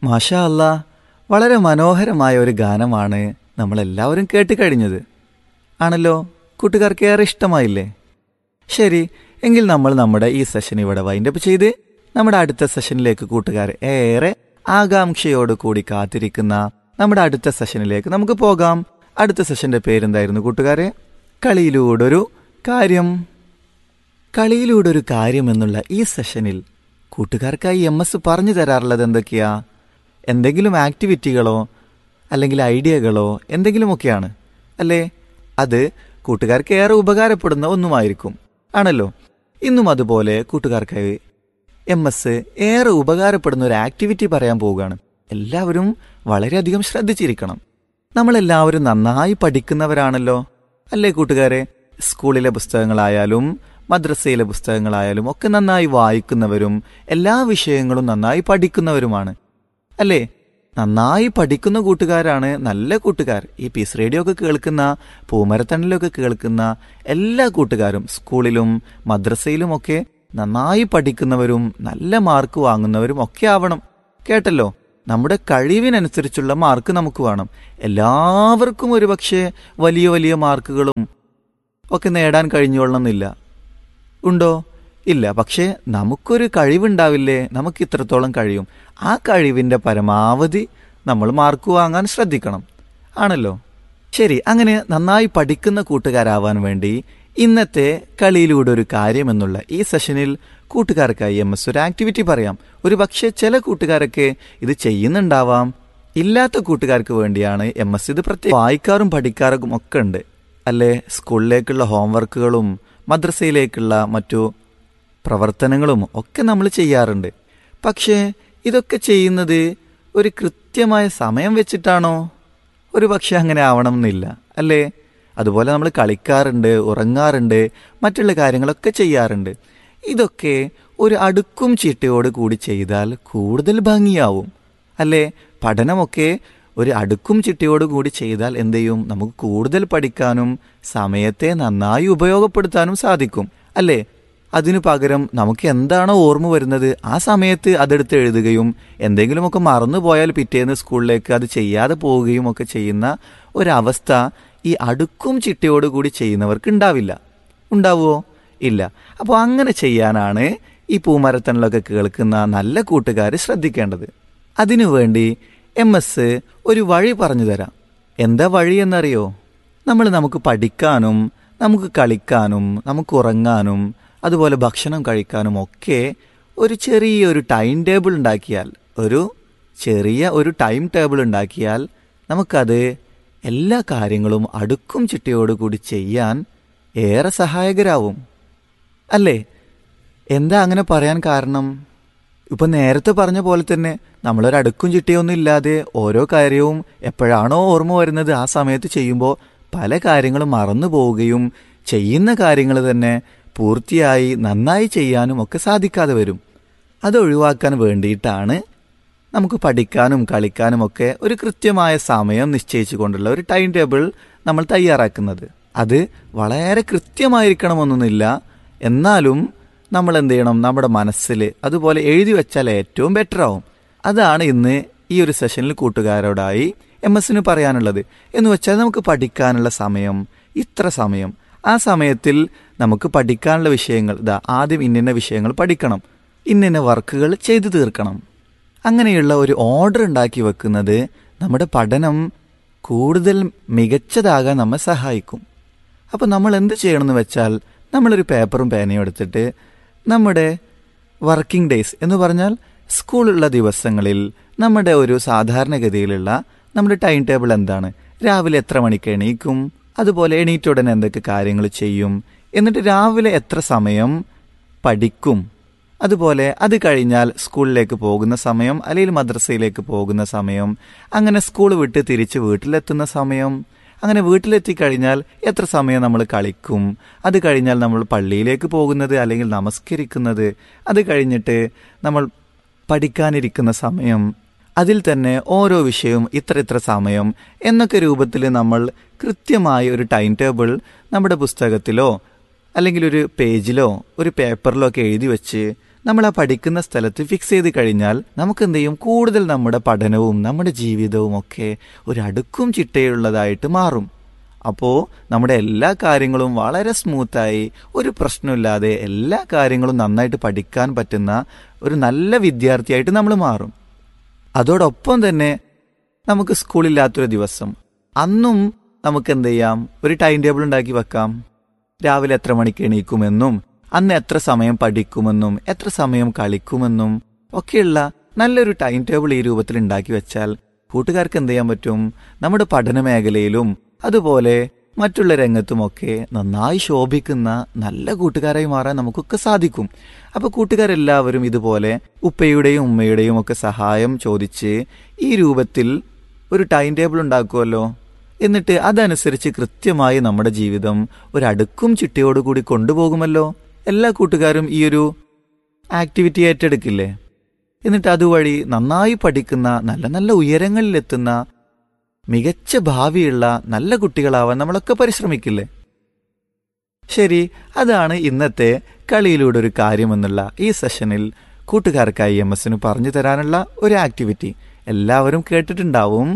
മാഷാ അല്ലാ, വളരെ മനോഹരമായ ഒരു ഗാനമാണ് നമ്മളെല്ലാവരും കേട്ടുകഴിഞ്ഞത്. ആണല്ലോ, കൂട്ടുകാർക്ക് ഏറെ ഇഷ്ടമായില്ലേ? ശരി, എങ്കിൽ നമ്മൾ നമ്മുടെ ഈ സെഷൻ ഇവിടെ വൈൻഡപ്പ് ചെയ്ത് നമ്മുടെ അടുത്ത സെഷനിലേക്ക് കൂട്ടുകാർ ഏറെ ആകാംക്ഷയോട് കൂടി കാത്തിരിക്കുന്ന നമ്മുടെ അടുത്ത സെഷനിലേക്ക് നമുക്ക് പോകാം. അടുത്ത സെഷന്റെ പേരെന്തായിരുന്നു കൂട്ടുകാരെ? കളിയിലൂടൊരു കാര്യം. കളിയിലൂടൊരു കാര്യം എന്നുള്ള ഈ സെഷനിൽ കൂട്ടുകാർക്കായി MS പറഞ്ഞു തരാറുള്ളത് എന്തൊക്കെയാ? എന്തെങ്കിലും ആക്ടിവിറ്റികളോ അല്ലെങ്കിൽ ഐഡിയകളോ എന്തെങ്കിലുമൊക്കെയാണ് അല്ലേ? അത് കൂട്ടുകാർക്ക് ഏറെ ഉപകാരപ്പെടുന്ന ഒന്നുമായിരിക്കും, ആണല്ലോ. ഇന്നും അതുപോലെ കൂട്ടുകാർക്കായി MS ഏറെ ഉപകാരപ്പെടുന്ന ഒരു ആക്ടിവിറ്റി പറയാൻ പോവുകയാണ്. എല്ലാവരും വളരെയധികം ശ്രദ്ധിച്ചിരിക്കണം. നമ്മളെല്ലാവരും നന്നായി പഠിക്കുന്നവരാണല്ലോ അല്ലേ കൂട്ടുകാരെ? സ്കൂളിലെ പുസ്തകങ്ങളായാലും മദ്രസയിലെ പുസ്തകങ്ങളായാലും ഒക്കെ നന്നായി വായിക്കുന്നവരും എല്ലാ വിഷയങ്ങളും നന്നായി പഠിക്കുന്നവരുമാണ് അല്ലേ? നന്നായി പഠിക്കുന്ന കൂട്ടുകാരാണ് നല്ല കൂട്ടുകാർ. ഈ പീസ് റേഡിയോ ഒക്കെ കേൾക്കുന്ന, പൂമരത്തണലൊക്കെ കേൾക്കുന്ന എല്ലാ കൂട്ടുകാരും സ്കൂളിലും മദ്രസയിലുമൊക്കെ നന്നായി പഠിക്കുന്നവരും നല്ല മാർക്ക് വാങ്ങുന്നവരും ഒക്കെ ആവണം. കേട്ടല്ലോ? നമ്മുടെ കഴിവിനനുസരിച്ചുള്ള മാർക്ക് നമുക്ക് വേണം. എല്ലാവർക്കും ഒരുപക്ഷെ വലിയ വലിയ മാർക്കുകളും ഒക്കെ നേടാൻ കഴിഞ്ഞോളണമെന്നില്ല. ഉണ്ടോ? ഇല്ല. പക്ഷേ നമുക്കൊരു കഴിവുണ്ടാവില്ലേ? നമുക്ക് ഇത്രത്തോളം കഴിയും. ആ കഴിവിൻ്റെ പരമാവധി നമ്മൾ മാർക്ക് വാങ്ങാൻ ശ്രദ്ധിക്കണം, ആണല്ലോ. ശരി, അങ്ങനെ നന്നായി പഠിക്കുന്ന കൂട്ടുകാരാവാൻ വേണ്ടി ഇന്നത്തെ കളിയിലൂടെ ഒരു കാര്യം എന്നുള്ള ഈ സെഷനിൽ കൂട്ടുകാർക്കായി MS ഒരു ആക്ടിവിറ്റി പറയാം. ഒരു പക്ഷേ ചില കൂട്ടുകാരൊക്കെ ഇത് ചെയ്യുന്നുണ്ടാവാം. ഇല്ലാത്ത കൂട്ടുകാർക്ക് വേണ്ടിയാണ് MS ഇത് പ്രത്യേകം. വായിക്കാറും പഠിക്കാറും ഒക്കെ ഉണ്ട് അല്ലേ? സ്കൂളിലേക്കുള്ള ഹോംവർക്കുകളും മദ്രസയിലേക്കുള്ള മറ്റു പ്രവർത്തനങ്ങളും ഒക്കെ നമ്മൾ ചെയ്യാറുണ്ട്. പക്ഷേ ഇതൊക്കെ ചെയ്യുന്നത് ഒരു കൃത്യമായ സമയം വെച്ചിട്ടാണോ? ഒരു പക്ഷെ അങ്ങനെ ആവണം എന്നില്ല അല്ലേ? അതുപോലെ നമ്മൾ കളിക്കാറുണ്ട്, ഉറങ്ങാറുണ്ട്, മറ്റുള്ള കാര്യങ്ങളൊക്കെ ചെയ്യാറുണ്ട്. ഇതൊക്കെ ഒരു അടുക്കും ചിട്ടയോട് കൂടി ചെയ്താൽ കൂടുതൽ ഭംഗിയാവും അല്ലേ? പഠനമൊക്കെ ഒരു അടുക്കും ചിട്ടയോട് കൂടി ചെയ്താൽ എന്ത് ചെയ്യും? നമുക്ക് കൂടുതൽ പഠിക്കാനും സമയത്തെ നന്നായി ഉപയോഗപ്പെടുത്താനും സാധിക്കും അല്ലേ? അതിനു പകരം നമുക്ക് എന്താണോ ഓർമ്മ വരുന്നത് ആ സമയത്ത് അതെടുത്ത് എഴുതുകയും എന്തെങ്കിലുമൊക്കെ മറന്നുപോയാൽ പിറ്റേന്ന് സ്കൂളിലേക്ക് അത് ചെയ്യാതെ പോവുകയും ഒക്കെ ചെയ്യുന്ന ഒരവസ്ഥ ഈ അടുക്കും ചിട്ടയോട് കൂടി ചെയ്യുന്നവർക്ക് ഉണ്ടാവില്ല. ഉണ്ടാവുമോ? ഇല്ല. അപ്പോൾ അങ്ങനെ ചെയ്യാനാണ് ഈ പൂമരത്തണിലൊക്കെ കേൾക്കുന്ന നല്ല കൂട്ടുകാർ ശ്രദ്ധിക്കേണ്ടത്. അതിനുവേണ്ടി MS ഒരു വഴി പറഞ്ഞു തരാം. എന്താ വഴി എന്നറിയോ? നമുക്ക് പഠിക്കാനും നമുക്ക് കളിക്കാനും നമുക്ക് ഉറങ്ങാനും അതുപോലെ ഭക്ഷണം കഴിക്കാനും ഒക്കെ ഒരു ചെറിയൊരു ടൈം ടേബിൾ ഉണ്ടാക്കിയാൽ, ഒരു ടൈം ടേബിൾ ഉണ്ടാക്കിയാൽ നമുക്കത് എല്ലാ കാര്യങ്ങളും അടുക്കും ചിട്ടയോടുകൂടി ചെയ്യാൻ ഏറെ സഹായകരാവും അല്ലേ? എന്താ അങ്ങനെ പറയാൻ കാരണം? ഇപ്പം നേരത്തെ പറഞ്ഞ പോലെ തന്നെ നമ്മളൊരടുക്കും ചിട്ടയൊന്നും ഇല്ലാതെ ഓരോ കാര്യവും എപ്പോഴാണോ ഓർമ്മ വരുന്നത് ആ സമയത്ത് ചെയ്യുമ്പോൾ പല കാര്യങ്ങളും മറന്നു പോവുകയും ചെയ്യുന്ന കാര്യങ്ങൾ തന്നെ പൂർത്തിയായി നന്നായി ചെയ്യാനും ഒക്കെ സാധിക്കാതെ വരും. അത് ഒഴിവാക്കാൻ വേണ്ടിയിട്ടാണ് നമുക്ക് പഠിക്കാനും കളിക്കാനും ഒക്കെ ഒരു കൃത്യമായ സമയം നിശ്ചയിച്ചു കൊണ്ടുള്ള ഒരു ടൈം ടേബിൾ നമ്മൾ തയ്യാറാക്കുന്നത്. അത് വളരെ കൃത്യമായിരിക്കണമെന്നൊന്നുമില്ല, എന്നാലും നമ്മൾ എന്ത് ചെയ്യണം? നമ്മുടെ മനസ്സിൽ അതുപോലെ എഴുതി വെച്ചാൽ ഏറ്റവും ബെറ്റർ ആവും. അതാണ് ഇന്ന് ഈ ഒരു സെഷനിൽ കൂട്ടുകാരോടായി MS പറയാനുള്ളത്. എന്ന് വെച്ചാൽ നമുക്ക് പഠിക്കാനുള്ള സമയം ഇത്ര സമയം, ആ സമയത്തിൽ നമുക്ക് പഠിക്കാനുള്ള വിഷയങ്ങൾ ആദ്യം ഇന്ന വിഷയങ്ങൾ പഠിക്കണം, ഇന്ന വർക്കുകൾ ചെയ്തു തീർക്കണം. അങ്ങനെയുള്ള ഒരു ഓർഡർ ഉണ്ടാക്കി വെക്കുന്നത് നമ്മുടെ പഠനം കൂടുതൽ മികച്ചതാകാൻ നമ്മെ സഹായിക്കും. അപ്പോൾ നമ്മൾ എന്ത് ചെയ്യണമെന്ന് വെച്ചാൽ നമ്മളൊരു പേപ്പറും പേനയും എടുത്തിട്ട് നമ്മുടെ വർക്കിംഗ് ഡേയ്സ് എന്ന് പറഞ്ഞാൽ സ്കൂളുള്ള ദിവസങ്ങളിൽ നമ്മുടെ ഒരു സാധാരണഗതിയിലുള്ള നമ്മുടെ ടൈം ടേബിൾ എന്താണ്? രാവിലെ എത്ര മണിക്ക് എണീക്കും, അതുപോലെ എണീറ്റ ഉടനെ എന്തൊക്കെ കാര്യങ്ങൾ ചെയ്യും, എന്നിട്ട് രാവിലെ എത്ര സമയം പഠിക്കും, അതുപോലെ അത് കഴിഞ്ഞാൽ സ്കൂളിലേക്ക് പോകുന്ന സമയം അല്ലെങ്കിൽ മദ്രസയിലേക്ക് പോകുന്ന സമയം, അങ്ങനെ സ്കൂൾ വിട്ട് തിരിച്ച് വീട്ടിലെത്തുന്ന സമയം, അങ്ങനെ വീട്ടിലെത്തിക്കഴിഞ്ഞാൽ എത്ര സമയം നമ്മൾ കളിക്കും, അത് കഴിഞ്ഞാൽ നമ്മൾ പള്ളിയിലേക്ക് പോകുന്നത് അല്ലെങ്കിൽ നമസ്കരിക്കുന്നത്, അത് കഴിഞ്ഞിട്ട് നമ്മൾ പഠിക്കാനിരിക്കുന്ന സമയം, അതിൽ തന്നെ ഓരോ വിഷയവും ഇത്ര സമയം എന്നൊക്കെ രൂപത്തിൽ നമ്മൾ കൃത്യമായി ഒരു ടൈം ടേബിൾ നമ്മുടെ പുസ്തകത്തിലോ അല്ലെങ്കിൽ ഒരു പേജിലോ ഒരു പേപ്പറിലോ ഒക്കെ എഴുതി വെച്ച് നമ്മൾ ആ പഠിക്കുന്ന സ്ഥലത്ത് ഫിക്സ് ചെയ്ത് കഴിഞ്ഞാൽ നമുക്ക് എന്ത് ചെയ്യും, കൂടുതൽ നമ്മുടെ പഠനവും നമ്മുടെ ജീവിതവും ഒക്കെ ഒരു അടുക്കും ചിട്ടയുള്ളതായിട്ട് മാറും. അപ്പോൾ നമ്മുടെ എല്ലാ കാര്യങ്ങളും വളരെ സ്മൂത്തായി, ഒരു പ്രശ്നമില്ലാതെ എല്ലാ കാര്യങ്ങളും നന്നായിട്ട് പഠിക്കാൻ പറ്റുന്ന ഒരു നല്ല വിദ്യാർത്ഥിയായിട്ട് നമ്മൾ മാറും. അതോടൊപ്പം തന്നെ നമുക്ക് സ്കൂളില്ലാത്തൊരു ദിവസം, അന്നും നമുക്ക് എന്ത് ചെയ്യാം, ഒരു ടൈം ടേബിൾ ഉണ്ടാക്കി വെക്കാം. രാവിലെ എത്ര മണിക്ക് എണീക്കുമെന്നും അന്ന് എത്ര സമയം പഠിക്കുമെന്നും എത്ര സമയം കളിക്കുമെന്നും ഒക്കെയുള്ള നല്ലൊരു ടൈം ടേബിൾ ഈ രൂപത്തിൽ ഉണ്ടാക്കി വെച്ചാൽ കൂട്ടുകാർക്ക് എന്ത് ചെയ്യാൻ പറ്റും, നമ്മുടെ പഠന മേഖലയിലും അതുപോലെ മറ്റുള്ള രംഗത്തുമൊക്കെ നന്നായി ശോഭിക്കുന്ന നല്ല കൂട്ടുകാരായി മാറാൻ നമുക്കൊക്കെ സാധിക്കും. അപ്പോൾ കൂട്ടുകാരെല്ലാവരും ഇതുപോലെ ഉപ്പയുടെയും ഉമ്മയുടെയും ഒക്കെ സഹായം ചോദിച്ച് ഈ രൂപത്തിൽ ഒരു ടൈം ടേബിൾ ഉണ്ടാക്കുമല്ലോ. എന്നിട്ട് അതനുസരിച്ച് കൃത്യമായി നമ്മുടെ ജീവിതം ഒരു അടുക്കും ചിട്ടയോടുകൂടി കൊണ്ടുപോകുമല്ലോ. എല്ലാ കൂട്ടുകാരും ഈ ഒരു ആക്ടിവിറ്റി ഏറ്റെടുക്കില്ലേ? എന്നിട്ട് അതുവഴി നന്നായി പഠിക്കുന്ന നല്ല നല്ല ഉയരങ്ങളിലെത്തുന്ന മികച്ച ഭാവിയുള്ള നല്ല കുട്ടികളാവാൻ നമ്മളൊക്കെ പരിശ്രമിക്കില്ലേ? ശരി, അതാണ് ഇന്നത്തെ കളിയിലൂടെ ഒരു കാര്യമെന്നുള്ള ഈ സെഷനിൽ കൂട്ടുകാർക്കായി MS പറഞ്ഞു തരാനുള്ള ഒരു ആക്ടിവിറ്റി. എല്ലാവരും കേട്ടിട്ടുണ്ടാവും,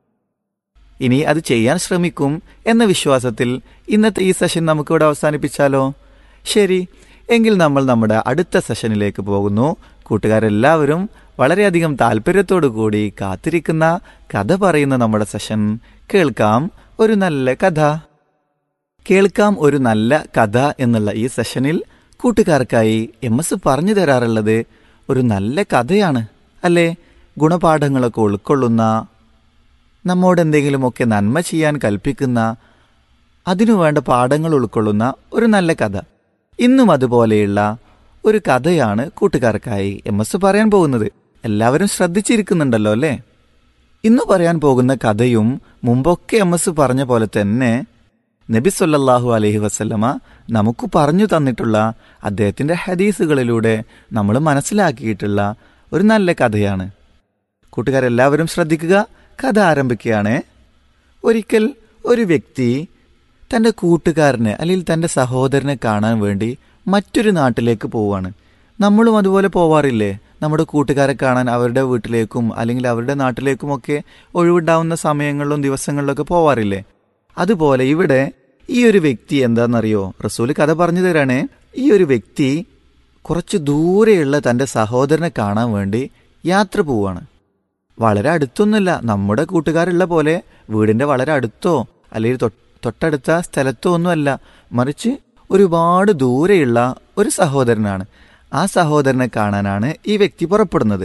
ഇനി അത് ചെയ്യാൻ ശ്രമിക്കും എന്ന വിശ്വാസത്തിൽ ഇന്നത്തെ ഈ സെഷൻ നമുക്കിവിടെ അവസാനിപ്പിച്ചാലോ? ശരി, എങ്കിൽ നമ്മൾ നമ്മുടെ അടുത്ത സെഷനിലേക്ക് പോകുന്നു. കൂട്ടുകാരെല്ലാവരും വളരെയധികം താല്പര്യത്തോടു കൂടി കാത്തിരിക്കുന്ന കഥ പറയുന്ന നമ്മുടെ സെഷൻ കേൾക്കാം ഒരു നല്ല കഥ. കേൾക്കാം ഒരു നല്ല കഥ എന്നുള്ള ഈ സെഷനിൽ കൂട്ടുകാർക്കായി MS പറഞ്ഞു തരാറുള്ളത് ഒരു നല്ല കഥയാണ് അല്ലേ? ഗുണപാഠങ്ങളൊക്കെ ഉൾക്കൊള്ളുന്ന, നമ്മോട് എന്തെങ്കിലുമൊക്കെ നന്മ ചെയ്യാൻ കൽപ്പിക്കുന്ന, അതിനുവേണ്ട പാഠങ്ങൾ ഉൾക്കൊള്ളുന്ന ഒരു നല്ല കഥ. ഇന്നും അതുപോലെയുള്ള ഒരു കഥയാണ് കൂട്ടുകാർക്കായി MS പറയാൻ പോകുന്നത്. എല്ലാവരും ശ്രദ്ധിച്ചിരിക്കുന്നുണ്ടല്ലോ അല്ലേ? ഇന്ന് പറയാൻ പോകുന്ന കഥയും മുമ്പൊക്കെ MS പറഞ്ഞ പോലെ തന്നെ നബി സല്ലല്ലാഹു അലൈഹി വസല്ലമ നമുക്ക് പറഞ്ഞു തന്നിട്ടുള്ള അദ്ദേഹത്തിൻ്റെ ഹദീസുകളിലൂടെ നമ്മൾ മനസ്സിലാക്കിയിട്ടുള്ള ഒരു നല്ല കഥയാണ്. കൂട്ടുകാരെല്ലാവരും ശ്രദ്ധിക്കുക, കഥ ആരംഭിക്കുകയാണ്. ഒരിക്കൽ ഒരു വ്യക്തി തൻ്റെ കൂട്ടുകാരനെ അല്ലെങ്കിൽ തൻ്റെ സഹോദരനെ കാണാൻ വേണ്ടി മറ്റൊരു നാട്ടിലേക്ക് പോവുകയാണ്. നമ്മളും അതുപോലെ പോവാറില്ലേ? നമ്മുടെ കൂട്ടുകാരെ കാണാൻ അവരുടെ വീട്ടിലേക്കും അല്ലെങ്കിൽ അവരുടെ നാട്ടിലേക്കുമൊക്കെ ഒഴിവുണ്ടാവുന്ന സമയങ്ങളിലും ദിവസങ്ങളിലൊക്കെ പോവാറില്ലേ? അതുപോലെ ഇവിടെ ഈ ഒരു വ്യക്തി എന്താണെന്നറിയോ? റസൂൽ കഥ പറഞ്ഞു തരാണ്. ഈ ഒരു വ്യക്തി കുറച്ച് ദൂരെയുള്ള തൻ്റെ സഹോദരനെ കാണാൻ വേണ്ടി യാത്ര പോവുകയാണ്. വളരെ അടുത്തൊന്നുമല്ല, നമ്മുടെ കൂട്ടുകാരുള്ള പോലെ വീടിൻ്റെ വളരെ അടുത്തോ അല്ലെങ്കിൽ തൊട്ടടുത്ത സ്ഥലത്തോ ഒന്നുമല്ല, മറിച്ച് ഒരുപാട് ദൂരെയുള്ള ഒരു സഹോദരനാണ്. ആ സഹോദരനെ കാണാനാണ് ഈ വ്യക്തി പുറപ്പെടുന്നത്.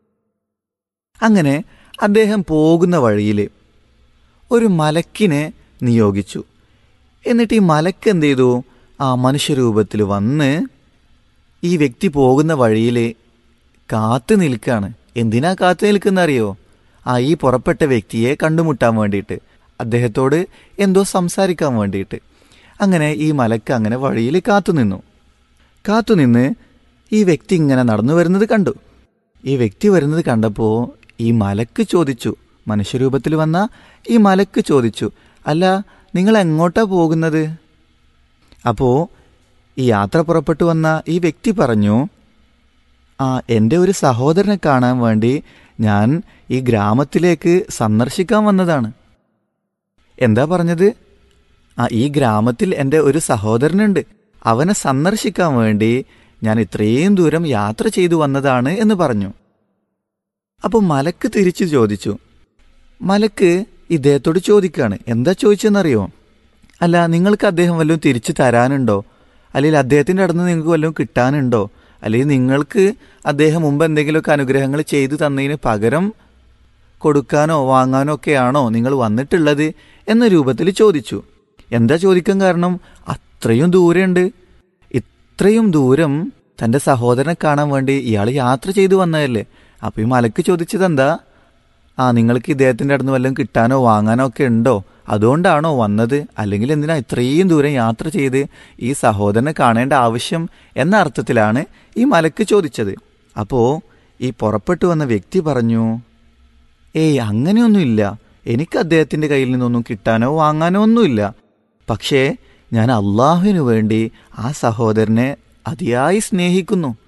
അങ്ങനെ അദ്ദേഹം പോകുന്ന വഴിയിൽ ഒരു മലക്കിനെ നിയോഗിച്ചു. എന്നിട്ട് ഈ മലക്ക് എന്ത് ചെയ്തു? ആ മനുഷ്യരൂപത്തിൽ വന്ന് ഈ വ്യക്തി പോകുന്ന വഴിയിൽ കാത്തു നിൽക്കുകയാണ്. എന്തിനാ കാത്തു നിൽക്കുന്ന അറിയോ? ഈ പുറപ്പെട്ട വ്യക്തിയെ കണ്ടുമുട്ടാൻ വേണ്ടിയിട്ട്, അദ്ദേഹത്തോട് എന്തോ സംസാരിക്കാൻ വേണ്ടിയിട്ട്. അങ്ങനെ ഈ മലക്ക് അങ്ങനെ വഴിയിൽ കാത്തുനിന്ന് ഈ വ്യക്തി ഇങ്ങനെ നടന്നു വരുന്നത് കണ്ടു. ഈ വ്യക്തി വരുന്നത് കണ്ടപ്പോൾ ഈ മലക്ക് ചോദിച്ചു, മനുഷ്യരൂപത്തിൽ വന്ന ഈ മലക്ക് ചോദിച്ചു, അല്ല, നിങ്ങൾ എങ്ങോട്ടാ പോകുന്നത്? അപ്പോൾ ഈ യാത്ര പുറപ്പെട്ടു വന്ന ഈ വ്യക്തി പറഞ്ഞു, എൻ്റെ ഒരു സഹോദരനെ കാണാൻ വേണ്ടി ഞാൻ ഈ ഗ്രാമത്തിലേക്ക് സന്ദർശിക്കാൻ വന്നതാണ്. എന്താ പറഞ്ഞത്? ഈ ഗ്രാമത്തിൽ എൻ്റെ ഒരു സഹോദരനുണ്ട്, അവനെ സന്ദർശിക്കാൻ വേണ്ടി ഞാൻ ഇത്രയും ദൂരം യാത്ര ചെയ്തു വന്നതാണ് എന്ന് പറഞ്ഞു. അപ്പോൾ മലക്ക് തിരിച്ചു ചോദിച്ചു. മലക്ക് ഇദ്ദേഹത്തോട് ചോദിക്കുകയാണ്. എന്താ ചോദിച്ചെന്നറിയോ? അല്ല, നിങ്ങൾക്ക് അദ്ദേഹം വല്ലതും തിരിച്ചു തരാനുണ്ടോ? അല്ലെങ്കിൽ അദ്ദേഹത്തിൻ്റെ അടുത്ത് നിങ്ങൾക്ക് വല്ലതും കിട്ടാനുണ്ടോ? അല്ലെങ്കിൽ നിങ്ങൾക്ക് അദ്ദേഹം മുമ്പ് എന്തെങ്കിലുമൊക്കെ അനുഗ്രഹങ്ങൾ ചെയ്തു തന്നതിന് പകരം കൊടുക്കാനോ വാങ്ങാനോ ഒക്കെയാണോ നിങ്ങൾ വന്നിട്ടുള്ളത് എന്ന രൂപത്തിൽ ചോദിച്ചു. എന്താ ചോദിക്കാൻ കാരണം? അത്രയും ദൂരമുണ്ട്. ഇത്രയും ദൂരം തൻ്റെ സഹോദരനെ കാണാൻ വേണ്ടി ഇയാൾ യാത്ര ചെയ്തു വന്നതല്ലേ. അപ്പോൾ ഈ മലക്ക് ചോദിച്ചത് എന്താ? നിങ്ങൾക്ക് ഇദ്ദേഹത്തിൻ്റെ അടുത്ത് വല്ലതും കിട്ടാനോ വാങ്ങാനോ ഒക്കെ ഉണ്ടോ? അതുകൊണ്ടാണോ വന്നത്? അല്ലെങ്കിൽ എന്തിനാ ഇത്രയും ദൂരം യാത്ര ചെയ്ത് ഈ സഹോദരനെ കാണേണ്ട ആവശ്യം എന്ന അർത്ഥത്തിലാണ് ഈ മലക്ക് ചോദിച്ചത്. അപ്പോൾ ഈ പുറപ്പെട്ടു വന്ന വ്യക്തി പറഞ്ഞു, അങ്ങനെയൊന്നുമില്ല, എനിക്ക് അദ്ദേഹത്തിൻ്റെ കയ്യിൽ നിന്നൊന്നും കിട്ടാനോ വാങ്ങാനോ ഒന്നുമില്ല. പക്ഷേ ഞാൻ അള്ളാഹുവിനു വേണ്ടി ആ സഹോദരനെ അതിയായി സ്നേഹിക്കുന്നു.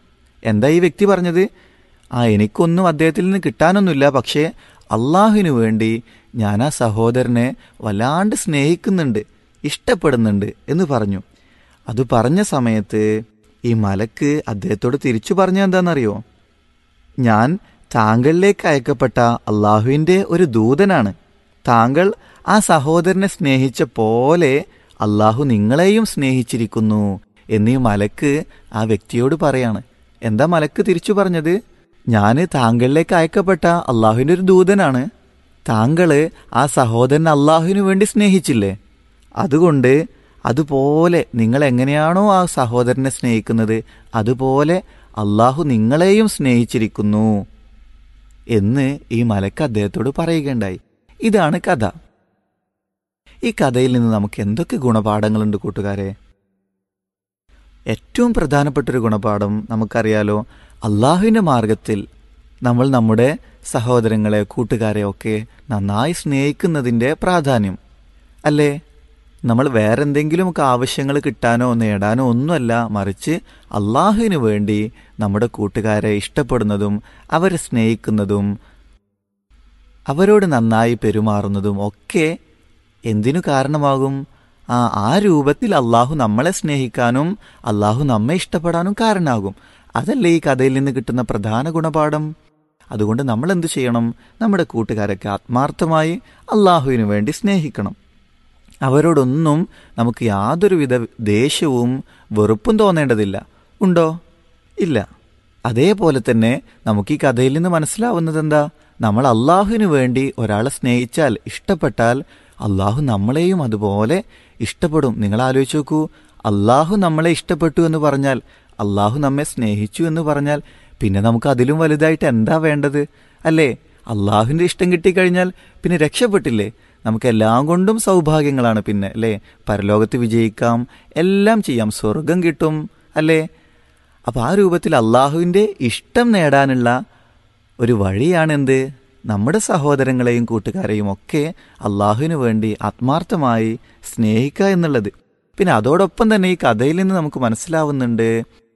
എന്താ ഈ വ്യക്തി പറഞ്ഞത്? എനിക്കൊന്നും അദ്ദേഹത്തിൽ നിന്ന് കിട്ടാനൊന്നുമില്ല, പക്ഷേ അള്ളാഹുവിന് വേണ്ടി ഞാൻ ആ സഹോദരനെ വല്ലാണ്ട് സ്നേഹിക്കുന്നുണ്ട്, ഇഷ്ടപ്പെടുന്നുണ്ട് എന്ന് പറഞ്ഞു. അത് പറഞ്ഞ സമയത്ത് ഈ മലക്ക് അദ്ദേഹത്തോട് തിരിച്ചു പറഞ്ഞ എന്താണെന്നറിയോ? ഞാൻ താങ്കളിലേക്ക് അയക്കപ്പെട്ട അള്ളാഹുവിൻ്റെ ഒരു ദൂതനാണ്. താങ്കൾ ആ സഹോദരനെ സ്നേഹിച്ച പോലെ അള്ളാഹു നിങ്ങളെയും സ്നേഹിച്ചിരിക്കുന്നു എന്നീ മലക്ക് ആ വ്യക്തിയോട് പറയാണ്. എന്താ മലക്ക് തിരിച്ചു പറഞ്ഞത്? ഞാൻ താങ്കളിലേക്ക് അയക്കപ്പെട്ട അള്ളാഹുവിൻ്റെ ഒരു ദൂതനാണ്. താങ്കൾ ആ സഹോദരൻ അള്ളാഹുവിന് വേണ്ടി സ്നേഹിച്ചില്ലേ? അതുകൊണ്ട് അതുപോലെ നിങ്ങൾ എങ്ങനെയാണോ ആ സഹോദരനെ സ്നേഹിക്കുന്നത്, അതുപോലെ അള്ളാഹു നിങ്ങളെയും സ്നേഹിച്ചിരിക്കുന്നു എന്ന് ഈ മലക്ക് അദ്ദേഹത്തോട് പറയുകയുണ്ടായി. ഇതാണ് കഥ. ഈ കഥയിൽ നിന്ന് നമുക്ക് എന്തൊക്കെ ഗുണപാഠങ്ങളുണ്ട് കൂട്ടുകാരെ? ഏറ്റവും പ്രധാനപ്പെട്ടൊരു ഗുണപാഠം നമുക്കറിയാലോ, അള്ളാഹുവിൻ്റെ മാർഗത്തിൽ നമ്മൾ നമ്മുടെ സഹോദരങ്ങളെ, കൂട്ടുകാരെ ഒക്കെ നന്നായി സ്നേഹിക്കുന്നതിൻ്റെ പ്രാധാന്യം അല്ലേ? നമ്മൾ വേറെന്തെങ്കിലുമൊക്കെ ആവശ്യങ്ങൾ കിട്ടാനോ നേടാനോ ഒന്നുമല്ല, മറിച്ച് അള്ളാഹുവിന് വേണ്ടി നമ്മുടെ കൂട്ടുകാരെ ഇഷ്ടപ്പെടുന്നതും അവരെ സ്നേഹിക്കുന്നതും അവരോട് നന്നായി പെരുമാറുന്നതും ഒക്കെ എന്തിനു കാരണമാകും? ആ രൂപത്തിൽ അള്ളാഹു നമ്മളെ സ്നേഹിക്കാനും അള്ളാഹു നമ്മെ ഇഷ്ടപ്പെടാനും കാരണമാകും. അതല്ലേ ഈ കഥയിൽ നിന്ന് കിട്ടുന്ന പ്രധാന ഗുണപാഠം? അതുകൊണ്ട് നമ്മൾ എന്തു ചെയ്യണം? നമ്മുടെ കൂട്ടുകാരൊക്കെ ആത്മാർത്ഥമായി അള്ളാഹുവിന് വേണ്ടി സ്നേഹിക്കണം. അവരോടൊന്നും നമുക്ക് യാതൊരുവിധ ദേഷ്യവും വെറുപ്പും തോന്നേണ്ടതില്ല. ഉണ്ടോ? ഇല്ല. അതേപോലെ തന്നെ നമുക്ക് ഈ കഥയിൽ നിന്ന് മനസ്സിലാവുന്നത് എന്താ? നമ്മൾ അള്ളാഹുവിന് വേണ്ടി ഒരാളെ സ്നേഹിച്ചാൽ, ഇഷ്ടപ്പെട്ടാൽ അള്ളാഹു നമ്മളെയും അതുപോലെ ഇഷ്ടപ്പെടും. നിങ്ങൾ ആലോചിച്ച് നോക്കൂ, അള്ളാഹു നമ്മളെ ഇഷ്ടപ്പെട്ടു എന്ന് പറഞ്ഞാൽ, അള്ളാഹു നമ്മെ സ്നേഹിച്ചു എന്ന് പറഞ്ഞാൽ പിന്നെ നമുക്ക് അതിലും വലുതായിട്ട് എന്താ വേണ്ടത്? അല്ലേ? അള്ളാഹുവിൻ്റെ ഇഷ്ടം കിട്ടിക്കഴിഞ്ഞാൽ പിന്നെ രക്ഷപ്പെട്ടില്ലേ? നമുക്ക് എല്ലാം കൊണ്ടും സൗഭാഗ്യങ്ങളാണ് പിന്നെ, അല്ലേ? പരലോകത്ത് വിജയിക്കാം, എല്ലാം ചെയ്യാം, സ്വർഗം കിട്ടും, അല്ലേ? അപ്പം ആ രൂപത്തിൽ അള്ളാഹുവിൻ്റെ ഇഷ്ടം നേടാനുള്ള ഒരു വഴിയാണെന്ത്? നമ്മുടെ സഹോദരങ്ങളെയും കൂട്ടുകാരെയും ഒക്കെ അള്ളാഹുവിന് വേണ്ടി ആത്മാർത്ഥമായി സ്നേഹിക്കുക എന്നുള്ളത്. പിന്നെ അതോടൊപ്പം തന്നെ ഈ കഥയിൽ നിന്ന് നമുക്ക് മനസ്സിലാവുന്നുണ്ട്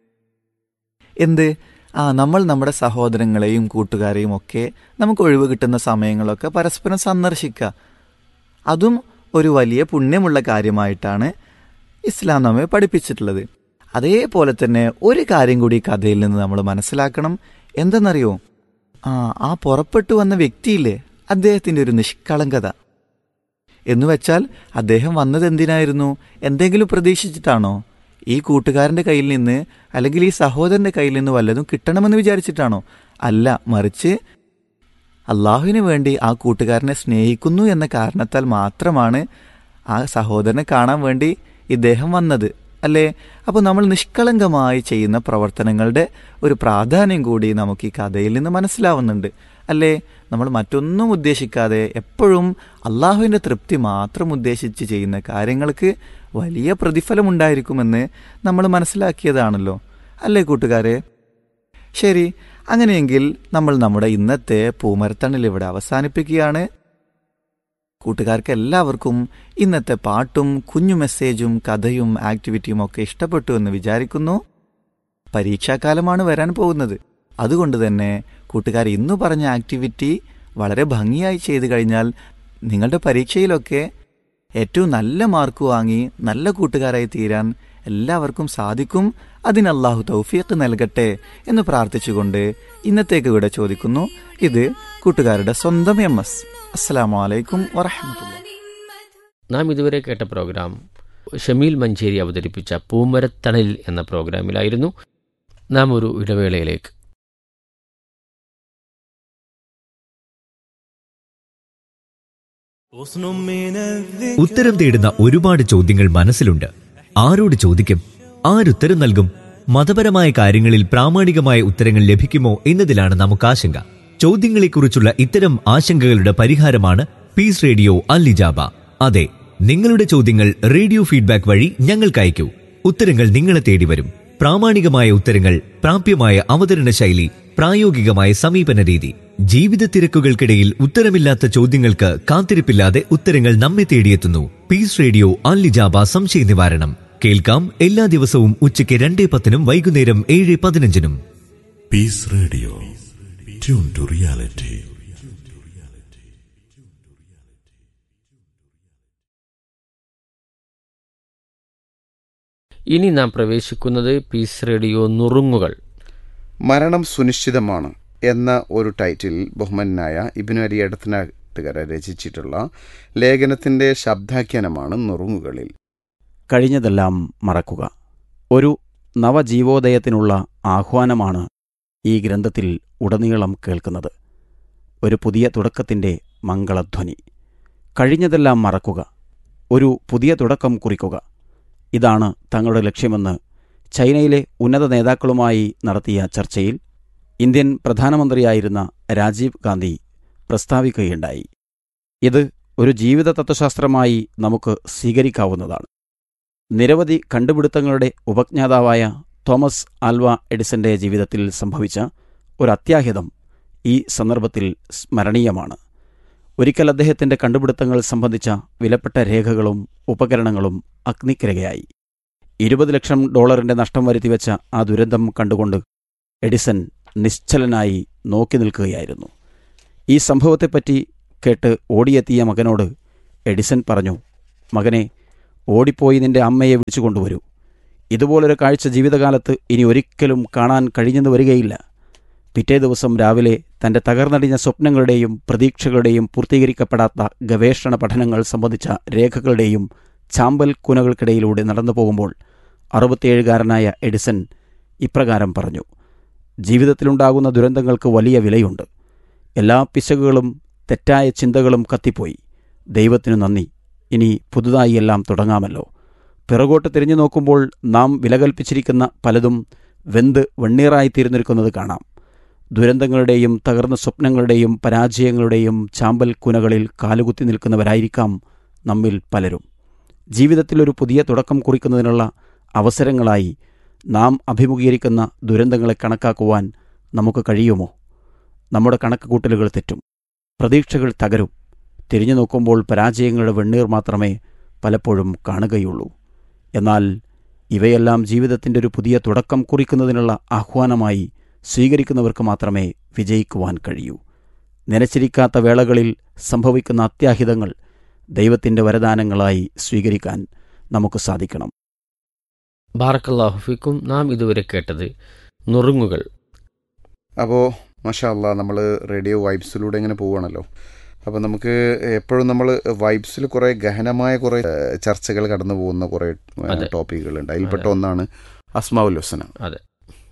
എന്ത്? നമ്മൾ നമ്മുടെ സഹോദരങ്ങളെയും കൂട്ടുകാരെയും ഒക്കെ നമുക്ക് ഒഴിവ് കിട്ടുന്ന സമയങ്ങളൊക്കെ പരസ്പരം സന്ദർശിക്കുക. അതും ഒരു വലിയ പുണ്യമുള്ള കാര്യമായിട്ടാണ് ഇസ്ലാം നമ്മെ പഠിപ്പിച്ചിട്ടുള്ളത്. അതേപോലെ തന്നെ ഒരു കാര്യം കൂടി കഥയിൽ നിന്ന് നമ്മൾ മനസ്സിലാക്കണം. എന്തെന്നറിയോ? ആ പുറപ്പെട്ടു വന്ന വ്യക്തിയില്ലേ, അദ്ദേഹത്തിൻ്റെ ഒരു നിഷ്കളങ്കത. എന്നുവെച്ചാൽ അദ്ദേഹം വന്നത് എന്തിനായിരുന്നു? എന്തെങ്കിലും പ്രതീക്ഷിച്ചിട്ടാണോ? ഈ കൂട്ടുകാരൻ്റെ കയ്യിൽ നിന്ന് അല്ലെങ്കിൽ ഈ സഹോദരൻ്റെ കയ്യിൽ നിന്ന് വല്ലതും കിട്ടണമെന്ന് വിചാരിച്ചിട്ടാണോ? അല്ല, മറിച്ച് അള്ളാഹുവിന് വേണ്ടി ആ കൂട്ടുകാരനെ സ്നേഹിക്കുന്നു എന്ന കാരണത്താൽ മാത്രമാണ് ആ സഹോദരനെ കാണാൻ വേണ്ടി ഇദ്ദേഹം വന്നത്, അല്ലേ? അപ്പോൾ നമ്മൾ നിഷ്കളങ്കമായി ചെയ്യുന്ന പ്രവർത്തനങ്ങളുടെ ഒരു പ്രാധാന്യം കൂടി നമുക്ക് ഈ കഥയിൽ നിന്ന് മനസ്സിലാവുന്നുണ്ട്, അല്ലേ? നമ്മൾ മറ്റൊന്നും ഉദ്ദേശിക്കാതെ എപ്പോഴും അള്ളാഹുവിൻ്റെ തൃപ്തി മാത്രം ഉദ്ദേശിച്ച് ചെയ്യുന്ന കാര്യങ്ങൾക്ക് വലിയ പ്രതിഫലമുണ്ടായിരിക്കുമെന്ന് നമ്മൾ മനസ്സിലാക്കിയതാണല്ലോ, അല്ലേ കൂട്ടുകാരെ? ശരി, അങ്ങനെയെങ്കിൽ നമ്മൾ നമ്മുടെ ഇന്നത്തെ പൂമരത്തണിൽ ഇവിടെ അവസാനിപ്പിക്കുകയാണ്. കൂട്ടുകാർക്ക് എല്ലാവർക്കും ഇന്നത്തെ പാട്ടും കുഞ്ഞു മെസ്സേജും കഥയും ആക്ടിവിറ്റിയും ഒക്കെ ഇഷ്ടപ്പെട്ടു എന്ന് വിചാരിക്കുന്നു. പരീക്ഷാകാലമാണ് വരാൻ പോകുന്നത്. അതുകൊണ്ട് തന്നെ കൂട്ടുകാർ ഇന്നു പറഞ്ഞ ആക്ടിവിറ്റി വളരെ ഭംഗിയായി ചെയ്തു കഴിഞ്ഞാൽ നിങ്ങളുടെ പരീക്ഷയിലൊക്കെ ഏറ്റവും നല്ല മാർക്ക് വാങ്ങി നല്ല കൂട്ടുകാരായി തീരാൻ എല്ലാവർക്കും സാധിക്കും. അതിന് അല്ലാഹു തൗഫീഖ് നൽകട്ടെ എന്ന് പ്രാർത്ഥിച്ചുകൊണ്ട് ഇന്നത്തേക്ക് ഇവിടെ ചോദിക്കുന്നു. ഇത് കൂട്ടുകാരുടെ സ്വന്തം MS. അസ്സലാമു അലൈക്കും വറഹ്മത്തുള്ളാഹി. നാം ഇതുവരെ കേട്ട പ്രോഗ്രാം ഷമീൽ മഞ്ചേരി അവതരിപ്പിച്ച പൂമരത്തണൽ എന്ന പ്രോഗ്രാമിലായിരുന്നു. നാം ഒരു ഇടവേളയിലേക്ക്. ഉത്തരം തേടുന്ന ഒരുപാട് ചോദ്യങ്ങൾ മനസ്സിലുണ്ട്. ആരോട് ചോദിക്കും? ആരുത്തരം നൽകും? മതപരമായ കാര്യങ്ങളിൽ പ്രാമാണികമായ ഉത്തരങ്ങൾ ലഭിക്കുമോ എന്നതിലാണ് നമുക്ക് ആശങ്ക. ചോദ്യങ്ങളെക്കുറിച്ചുള്ള ഇത്തരം ആശങ്കകളുടെ പരിഹാരമാണ് പീസ് റേഡിയോ അൽ-ഇജാബ. അതെ, നിങ്ങളുടെ ചോദ്യങ്ങൾ റേഡിയോ ഫീഡ്ബാക്ക് വഴി ഞങ്ങൾക്ക് അയക്കൂ. ഉത്തരങ്ങൾ നിങ്ങളെ തേടി വരും. പ്രാമാണികമായ ഉത്തരങ്ങൾ, പ്രാപ്യമായ അവതരണ ശൈലി, പ്രായോഗികമായ സമീപന രീതി. ജീവിത തിരക്കുകൾക്കിടയിൽ ഉത്തരമില്ലാത്ത ചോദ്യങ്ങൾക്ക് കാത്തിരിപ്പില്ലാതെ ഉത്തരങ്ങൾ നമ്മെ തേടിയെത്തുന്നു. പീസ് റേഡിയോ അൽ-ഇജാബ സംശയ നിവാരണം കേൾക്കാം എല്ലാ ദിവസവും ഉച്ചയ്ക്ക് 2:10 വൈകുന്നേരം 7:15. Peace Radio. Tune to reality. ഇനി നാം പ്രവേശിക്കുന്നത് പീസ് റേഡിയോ നുറുങ്ങുകൾ. മരണം സുനിശ്ചിതമാണ് എന്ന ഒരു ടൈറ്റിൽ ബഹുമാനായ ഇബ്നു അലി എടത്തനാട്ടുകര രചിച്ചിട്ടുള്ള ലേഖനത്തിൻ്റെ ശബ്ദാഖ്യാനമാണ് നുറുങ്ങുകളിൽ. കഴിഞ്ഞതെല്ലാം മറക്കുക. ഒരു നവജീവോദയത്തിനുള്ള ആഹ്വാനമാണ് ഈ ഗ്രന്ഥത്തിൽ ഉടനീളം കേൾക്കുന്നത്. ഒരു പുതിയ തുടക്കത്തിൻ്റെ മംഗളധ്വനി. കഴിഞ്ഞതെല്ലാം മറക്കുക, ഒരു പുതിയ തുടക്കം കുറിക്കുക. ഇതാണ് തങ്ങളുടെ ലക്ഷ്യമെന്ന് ചൈനയിലെ ഉന്നത നേതാക്കളുമായി നടത്തിയ ചർച്ചയിൽ ഇന്ത്യൻ പ്രധാനമന്ത്രിയായിരുന്ന രാജീവ് ഗാന്ധി പ്രസ്താവിക്കുകയുണ്ടായി. ഇത് ഒരു ജീവിത തത്വശാസ്ത്രമായി നമുക്ക് സ്വീകരിക്കാവുന്നതാണ്. നിരവധി കണ്ടുപിടുത്തങ്ങളുടെ ഉപജ്ഞാതാവായ തോമസ് ആൽവ എഡിസന്റെ ജീവിതത്തിൽ സംഭവിച്ച ഒരു അത്യാഹിതം ഈ സന്ദർഭത്തിൽ സ്മരണീയമാണ്. ഒരിക്കൽ അദ്ദേഹത്തിൻ്റെ കണ്ടുപിടുത്തങ്ങൾ സംബന്ധിച്ച വിലപ്പെട്ട രേഖകളും ഉപകരണങ്ങളും അഗ്നിക്കിരയായി. $20 ലക്ഷം നഷ്ടം വരുത്തിവെച്ച ആ ദുരന്തം കണ്ടുകൊണ്ട് എഡിസൺ നിശ്ചലനായി നോക്കി നിൽക്കുകയായിരുന്നു. ഈ സംഭവത്തെപ്പറ്റി കേട്ട് ഓടിയെത്തിയ മകനോട് എഡിസൺ പറഞ്ഞു, മകനെ, ഓടിപ്പോയി നിന്റെ അമ്മയെ വിളിച്ചുകൊണ്ടുവരൂ. ഇതുപോലൊരു കാഴ്ച ജീവിതകാലത്ത് ഇനി ഒരിക്കലും കാണാൻ കഴിഞ്ഞെന്ന് വരികയില്ല. പിറ്റേ ദിവസം രാവിലെ തൻ്റെ തകർന്നടിഞ്ഞ സ്വപ്നങ്ങളുടെയും പ്രതീക്ഷകളുടെയും പൂർത്തീകരിക്കപ്പെടാത്ത ഗവേഷണ പഠനങ്ങൾ സംബന്ധിച്ച രേഖകളുടെയും ചാമ്പൽ കുനകൾക്കിടയിലൂടെ നടന്നു പോകുമ്പോൾ 67-കാരനായ എഡിസൺ ഇപ്രകാരം പറഞ്ഞു, ജീവിതത്തിലുണ്ടാകുന്ന ദുരന്തങ്ങൾക്ക് വലിയ വിലയുണ്ട്. എല്ലാ പിശകുകളും തെറ്റായ ചിന്തകളും കത്തിപ്പോയി. ദൈവത്തിനു നന്ദി. ഇനി പുതുതായി എല്ലാം തുടങ്ങാമല്ലോ. പിറകോട്ട് തിരിഞ്ഞു നോക്കുമ്പോൾ നാം വിലകൽപ്പിച്ചിരിക്കുന്ന പലതും വെന്ത് വെണ്ണീറായിത്തീർന്നിരിക്കുന്നത് കാണാം. ദുരന്തങ്ങളുടെയും തകർന്ന സ്വപ്നങ്ങളുടെയും പരാജയങ്ങളുടെയും ചാമ്പൽ കുനകളിൽ കാലുകുത്തി നിൽക്കുന്നവരായിരിക്കാം നമ്മിൽ പലരും. ജീവിതത്തിലൊരു പുതിയ തുടക്കം കുറിക്കുന്നതിനുള്ള അവസരങ്ങളായി നാം അഭിമുഖീകരിക്കുന്ന ദുരന്തങ്ങളെ കണക്കാക്കുവാൻ നമുക്ക് കഴിയുമോ? നമ്മുടെ കണക്കുകൂട്ടലുകൾ തെറ്റും, പ്രതീക്ഷകൾ തകരും. തിരിഞ്ഞു നോക്കുമ്പോൾ പരാജയങ്ങളുടെ വെണ്ണീർ മാത്രമേ പലപ്പോഴും കാണുകയുള്ളൂ. എന്നാൽ ഇവയെല്ലാം ജീവിതത്തിൻ്റെ ഒരു പുതിയ തുടക്കം കുറിക്കുന്നതിനുള്ള ആഹ്വാനമായി സ്വീകരിക്കുന്നവർക്ക് മാത്രമേ വിജയിക്കുവാൻ കഴിയൂ. നനച്ചിരിക്കാത്ത വേളകളിൽ സംഭവിക്കുന്ന അത്യാഹിതങ്ങൾ ദൈവത്തിൻ്റെ വരദാനങ്ങളായി സ്വീകരിക്കാൻ നമുക്ക് സാധിക്കണം. ബാറക്കല്ലാഹു ഫീക്കും. നാം ഇതുവരെ കേട്ടത് നുറുങ്ങുകൾ. അപ്പോൾ മാഷാ അല്ലാ, നമ്മൾ റേഡിയോ വൈബ്സിലൂടെ ഇങ്ങനെ പോവുകയാണല്ലോ. അപ്പോൾ നമുക്ക് എപ്പോഴും നമ്മൾ വൈബ്സിൽ കുറേ ഗഹനമായ കുറേ ചർച്ചകൾ കടന്നു പോകുന്ന കുറേ ടോപ്പിക്കുകളുണ്ട്. അതിൽപ്പെട്ട ഒന്നാണ് അസ്മാഉൽ ഹുസ്ന. അതെ,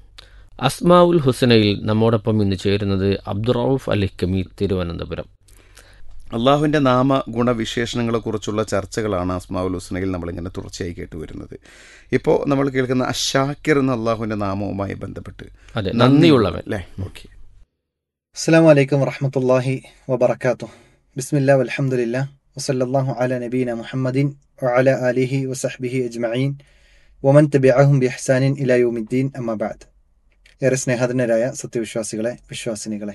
അസ്മാഉൽ ഹുസ്നയിൽ നമ്മോടൊപ്പം ഇന്ന് ചേരുന്നത് അബ്ദുറൌഫ് അൽ ഹിക്കമി, തിരുവനന്തപുരം. അള്ളാഹുവിൻ്റെ നാമ ഗുണവിശേഷണങ്ങളെക്കുറിച്ചുള്ള ചർച്ചകളാണ് അസ്മാഉൽ ഹുസ്നയിൽ നമ്മളിങ്ങനെ തുടർച്ചയായി കേട്ടുവരുന്നത്. ഇപ്പോൾ നമ്മൾ കേൾക്കുന്ന അഷാക്കിർ എന്ന അള്ളാഹുവിൻ്റെ നാമവുമായി ബന്ധപ്പെട്ട് അതെ, നന്ദിയുള്ളവൻ അല്ലേ? ഓക്കെ. അസ്സലാമു അലൈക്കും വറഹ്മത്തുള്ളാഹി വബറകാതുഹു. ബിസ്മില്ലാഹി വൽഹംദുലില്ലാഹി വസല്ലല്ലാഹു അലാ നബീന മുഹമ്മദിൻ വഅലാ ആലിഹി വസഹ്ബിഹി അജ്മഈൻ വമൻ തബിഅഹും ബിഇഹ്സാനിൻ ഇലാ യൗമിദ്ദീൻ. അമ്മാ ബഅദ്. ഏറെ സ്നേഹധന്യരായ സത്യവിശ്വാസികളെ, വിശ്വാസിനികളെ,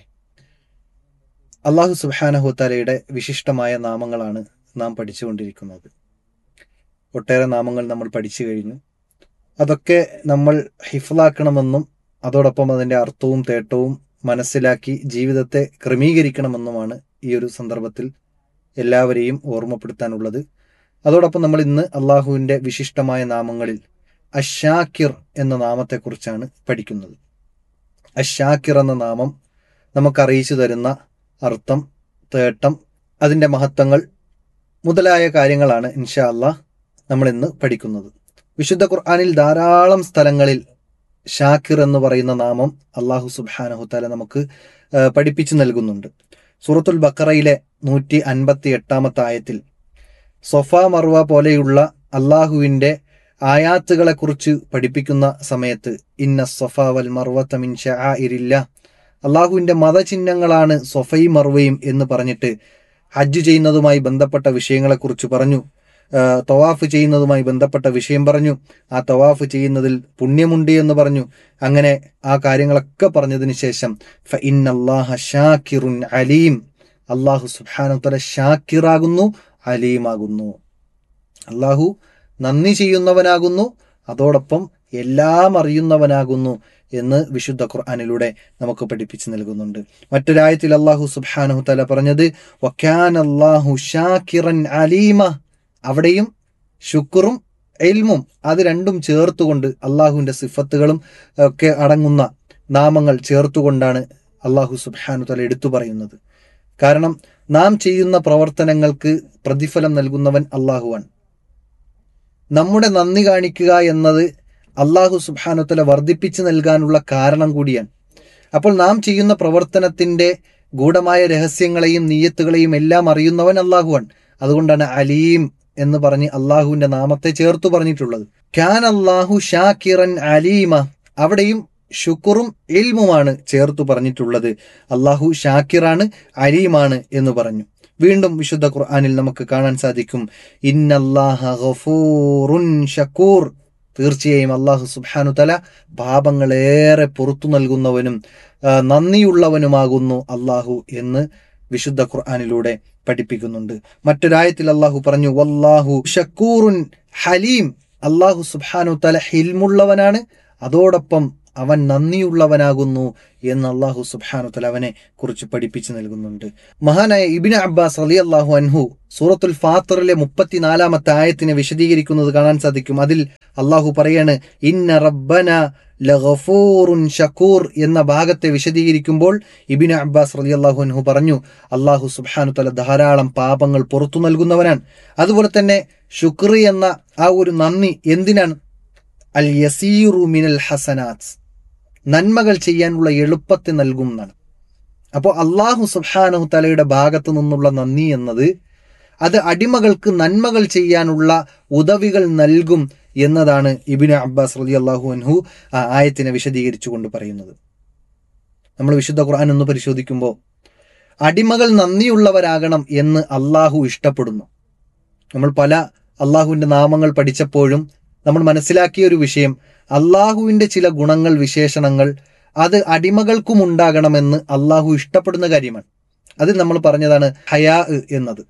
അല്ലാഹു സുബ്ഹാനഹു വതആലയുടെ വിശിഷ്ടമായ നാമങ്ങളാണ് നാം പഠിച്ചുകൊണ്ടിരിക്കുന്നത്. ഒട്ടേറെ നാമങ്ങൾ നമ്മൾ പഠിച്ചു കഴിഞ്ഞു. അതൊക്കെ നമ്മൾ ഹിഫ്ളാക്കണമെന്നും അതോടൊപ്പം അതിൻ്റെ അർത്ഥവും തേട്ടവും മനസ്സിലാക്കി ജീവിതത്തെ ക്രമീകരിക്കണമെന്നുമാണ് ഈ ഒരു സന്ദർഭത്തിൽ എല്ലാവരെയും ഓർമ്മപ്പെടുത്താനുള്ളത്. അതോടൊപ്പം നമ്മൾ ഇന്ന് അള്ളാഹുവിൻ്റെ വിശിഷ്ടമായ നാമങ്ങളിൽ അഷാക്കിർ എന്ന നാമത്തെക്കുറിച്ചാണ് പഠിക്കുന്നത്. അഷാക്കിർ എന്ന നാമം നമുക്കറിയിച്ചു തരുന്ന അർത്ഥം, തേട്ടം, അതിൻ്റെ മഹത്വങ്ങൾ മുതലായ കാര്യങ്ങളാണ് ഇൻഷാ അല്ലാഹ് നമ്മളിന്ന് പഠിക്കുന്നത്. വിശുദ്ധ ഖുർആനിൽ ധാരാളം സ്ഥലങ്ങളിൽ ഷാക്കിർ എന്ന് പറയുന്ന നാമം അള്ളാഹു സുബ്ഹാനഹു തആല നമുക്ക് പഠിപ്പിച്ചു നൽകുന്നുണ്ട്. സൂറത്തുൽ ബഖറയിലെ 158 ആയത്തിൽ സൊഫ മർവ പോലെയുള്ള അള്ളാഹുവിൻ്റെ ആയാത്തുകളെക്കുറിച്ച് പഠിപ്പിക്കുന്ന സമയത്ത് ഇന്ന സൊഫ വൽ മർവത മിൻ ശആഇരില്ലാഹ്, അള്ളാഹുവിൻ്റെ മതചിഹ്നങ്ങളാണ് സൊഫയും മർവയും എന്ന് പറഞ്ഞിട്ട് ഹജ്ജ് ചെയ്യുന്നതുമായി ബന്ധപ്പെട്ട വിഷയങ്ങളെക്കുറിച്ച് പറഞ്ഞു. തവാഫ് ചെയ്യുന്നതുമായി ബന്ധപ്പെട്ട വിഷയം പറഞ്ഞു. ആ തവാഫ് ചെയ്യുന്നതിൽ പുണ്യമുണ്ട് എന്ന് പറഞ്ഞു. അങ്ങനെ ആ കാര്യങ്ങളൊക്കെ പറഞ്ഞതിന് ശേഷം ഫഇന്നല്ലാഹ ഷാക്കിറുൻ അലീം, അള്ളാഹു സുബ്ഹാനഹു വതആല ഷാക്കിറാകുന്നു, അലീമാകുന്നു. അള്ളാഹു നന്ദി ചെയ്യുന്നവനാകുന്നു, അതോടൊപ്പം എല്ലാം അറിയുന്നവനാകുന്നു എന്ന് വിശുദ്ധ ഖുർആനിലൂടെ നമുക്ക് പഠിപ്പിച്ചു നൽകുന്നുണ്ട്. മറ്റൊരായത്തിൽ അല്ലാഹു സുബ്ഹാനഹു തആല പറഞ്ഞത് വകാന അല്ലാഹു ഷാകിറൻ അലീമ. അവിടെയും ശുക്റും ഇൽമും അത് രണ്ടും ചേർത്തുകൊണ്ട് അള്ളാഹുവിൻ്റെ സിഫത്തുകളും ഒക്കെ അടങ്ങുന്ന നാമങ്ങൾ ചേർത്തുകൊണ്ടാണ് അള്ളാഹു സുബ്ഹാനഹു തആല എടുത്തു പറയുന്നത്. കാരണം നാം ചെയ്യുന്ന പ്രവർത്തനങ്ങൾക്ക് പ്രതിഫലം നൽകുന്നവൻ അള്ളാഹുവാണ്. നമ്മുടെ നന്ദി കാണിക്കുക എന്നത് അള്ളാഹു സുബ്ഹാനഹു തആല വർദ്ധിപ്പിച്ചു നൽകാനുള്ള കാരണം കൂടിയാണ്. അപ്പോൾ നാം ചെയ്യുന്ന പ്രവർത്തനത്തിൻ്റെ ഗൂഢമായ രഹസ്യങ്ങളെയും നിയ്യത്തുകളെയും എല്ലാം അറിയുന്നവൻ അള്ളാഹുവാണ്. അതുകൊണ്ടാണ് അലീം എന്ന് പറഞ്ഞ് അള്ളാഹുവിന്റെ നാമത്തെ ചേർത്തു പറഞ്ഞിട്ടുള്ളത്. കാന അല്ലാഹു ഷാകിറൻ അലീമ. അവിടെയും ശുക്റും ഇൽമുമാണ് ചേർത്തു പറഞ്ഞിട്ടുള്ളത്. അള്ളാഹു ഷാക്കിറാണ്, അലീമാണ് എന്ന് പറഞ്ഞു. വീണ്ടും വിശുദ്ധ ഖുർആനിൽ നമുക്ക് കാണാൻ സാധിക്കും ഇന്നല്ലാഹ ഗഫൂറുൻ ഷക്കൂർ. തീർച്ചയായും അള്ളാഹു സുബ്ഹാനഹു തആല പാപങ്ങളേറെ പുറത്തു നൽകുന്നവനും നന്ദിയുള്ളവനുമാകുന്നു അള്ളാഹു എന്ന് വിശുദ്ധ ഖുർആനിലൂടെ പഠിപ്പിക്കുന്നുണ്ട്. മറ്റൊരായത്തിൽ അള്ളാഹു പറഞ്ഞു വല്ലാഹു ഷക്കൂറുൻ ഹലീം. അള്ളാഹു സുബ്ഹാനഹു തആല ഹിൽമുള്ളവനാണ്, അതോടൊപ്പം അവൻ നന്ദിയുള്ളവനാകുന്നു എന്ന് അള്ളാഹു സുബ്ഹാനഹു തആല അവനെ കുറിച്ച് പഠിപ്പിച്ചു നൽകുന്നുണ്ട്. മഹാനായ ഇബ്നു അബ്ബാസ് റളിയല്ലാഹു അൻഹു സൂറത്തുൽ ഫാത്തിറിലെ 34-ാമത്തെ ആയത്തിനെ വിശദീകരിക്കുന്നത് കാണാൻ സാധിക്കും. അതിൽ അള്ളാഹു പറയാണ് ഇന്ന റബ്ബന ലഗഫൂറുൻ ഷക്കൂർ എന്ന ഭാഗത്തെ വിശദീകരിക്കുമ്പോൾ ഇബ്നു അബ്ബാസ് റളിയല്ലാഹു അൻഹു പറഞ്ഞു അള്ളാഹു സുബ്ഹാനഹു തആല ധാരാളം പാപങ്ങൾ പുറത്തു നൽകുന്നവനാണ്. അതുപോലെ തന്നെ ശുക്ർ എന്ന ആ ഒരു നന്ദി എന്തിനാണ്? അൽ യസീറു മിനൽ ഹസനാത്ത്, നന്മകൾ ചെയ്യാനുള്ള എളുപ്പത്തെ നൽകും എന്നാണ്. അപ്പോൾ അള്ളാഹു സുബ്ഹാനഹു തആലയുടെ ഭാഗത്തു നിന്നുള്ള നന്ദി എന്നത് അത് അടിമകൾക്ക് നന്മകൾ ചെയ്യാനുള്ള ഉദവികൾ നൽകും എന്നതാണ് ഇബ്നു അബ്ബാസ് റളിയല്ലാഹു അൻഹു ആ ആയത്തിനെ വിശദീകരിച്ചുകൊണ്ട് പറയുന്നത്. നമ്മൾ വിശുദ്ധ ഖുർആൻ ഒന്ന് പരിശോധിക്കുമ്പോൾ അടിമകൾ നന്ദിയുള്ളവരാകണം എന്ന് അള്ളാഹു ഇഷ്ടപ്പെടുന്നു. നമ്മൾ പല അള്ളാഹുവിൻ്റെ നാമങ്ങൾ പഠിച്ചപ്പോഴും നമ്മൾ മനസ്സിലാക്കിയ ഒരു വിഷയം അള്ളാഹുവിൻ്റെ ചില ഗുണങ്ങൾ, വിശേഷണങ്ങൾ അത് അടിമകൾക്കും ഉണ്ടാകണമെന്ന് അള്ളാഹു ഇഷ്ടപ്പെടുന്ന കാര്യമാണ്. അതിൽ നമ്മൾ പറഞ്ഞതാണ് ഹയാ എന്നത്.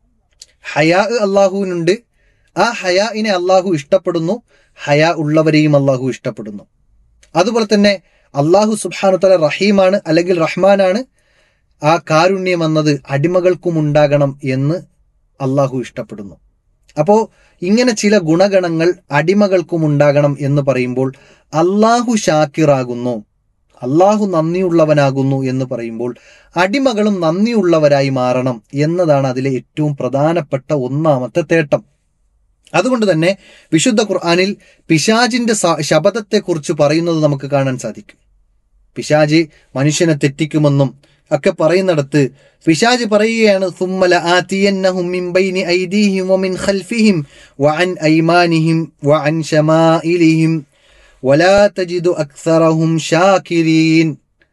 ഹയാ അള്ളാഹുവിനുണ്ട്. ആ ഹയാഇനെ അള്ളാഹു ഇഷ്ടപ്പെടുന്നു, ഹയാ ഉള്ളവരെയും അള്ളാഹു ഇഷ്ടപ്പെടുന്നു. അതുപോലെ തന്നെ അള്ളാഹു സുബ്ഹാനഹു തആല റഹീമാണ് അല്ലെങ്കിൽ റഹ്മാനാണ്. ആ കാരുണ്യം എന്നത് അടിമകൾക്കും ഉണ്ടാകണം എന്ന് അള്ളാഹു ഇഷ്ടപ്പെടുന്നു. അപ്പോൾ ഇങ്ങനെ ചില ഗുണഗണങ്ങൾ അടിമകൾക്കും ഉണ്ടാകണം എന്ന് പറയുമ്പോൾ അള്ളാഹു ഷാക്കിറാകുന്നു, അള്ളാഹു നന്ദിയുള്ളവനാകുന്നു എന്ന് പറയുമ്പോൾ അടിമകളും നന്ദിയുള്ളവരായി മാറണം എന്നതാണ് അതിലെ ഏറ്റവും പ്രധാനപ്പെട്ട ഒന്നാമത്തെ തേട്ടം. അതുകൊണ്ട് തന്നെ വിശുദ്ധ ഖുർആനിൽ പിശാചിന്റെ ശപഥത്തെക്കുറിച്ച് പറയുന്നത് നമുക്ക് കാണാൻ സാധിക്കും. പിശാചി മനുഷ്യനെ തെറ്റിക്കുമെന്നും ഒക്കെ പറയുന്നിടത്ത് പിശാച് പറയുകയാണ് സുമ്മ ലആതിയന്നഹും മിൻ ബൈനി ഐദീഹിം വമിൻ ഖൽഫിഹിം വഅൻ ഐമാനിഹിം വഅൻ ശമാഇലിഹിം വലാ തജിദു അക്സറഹും ഷാകിരീൻ.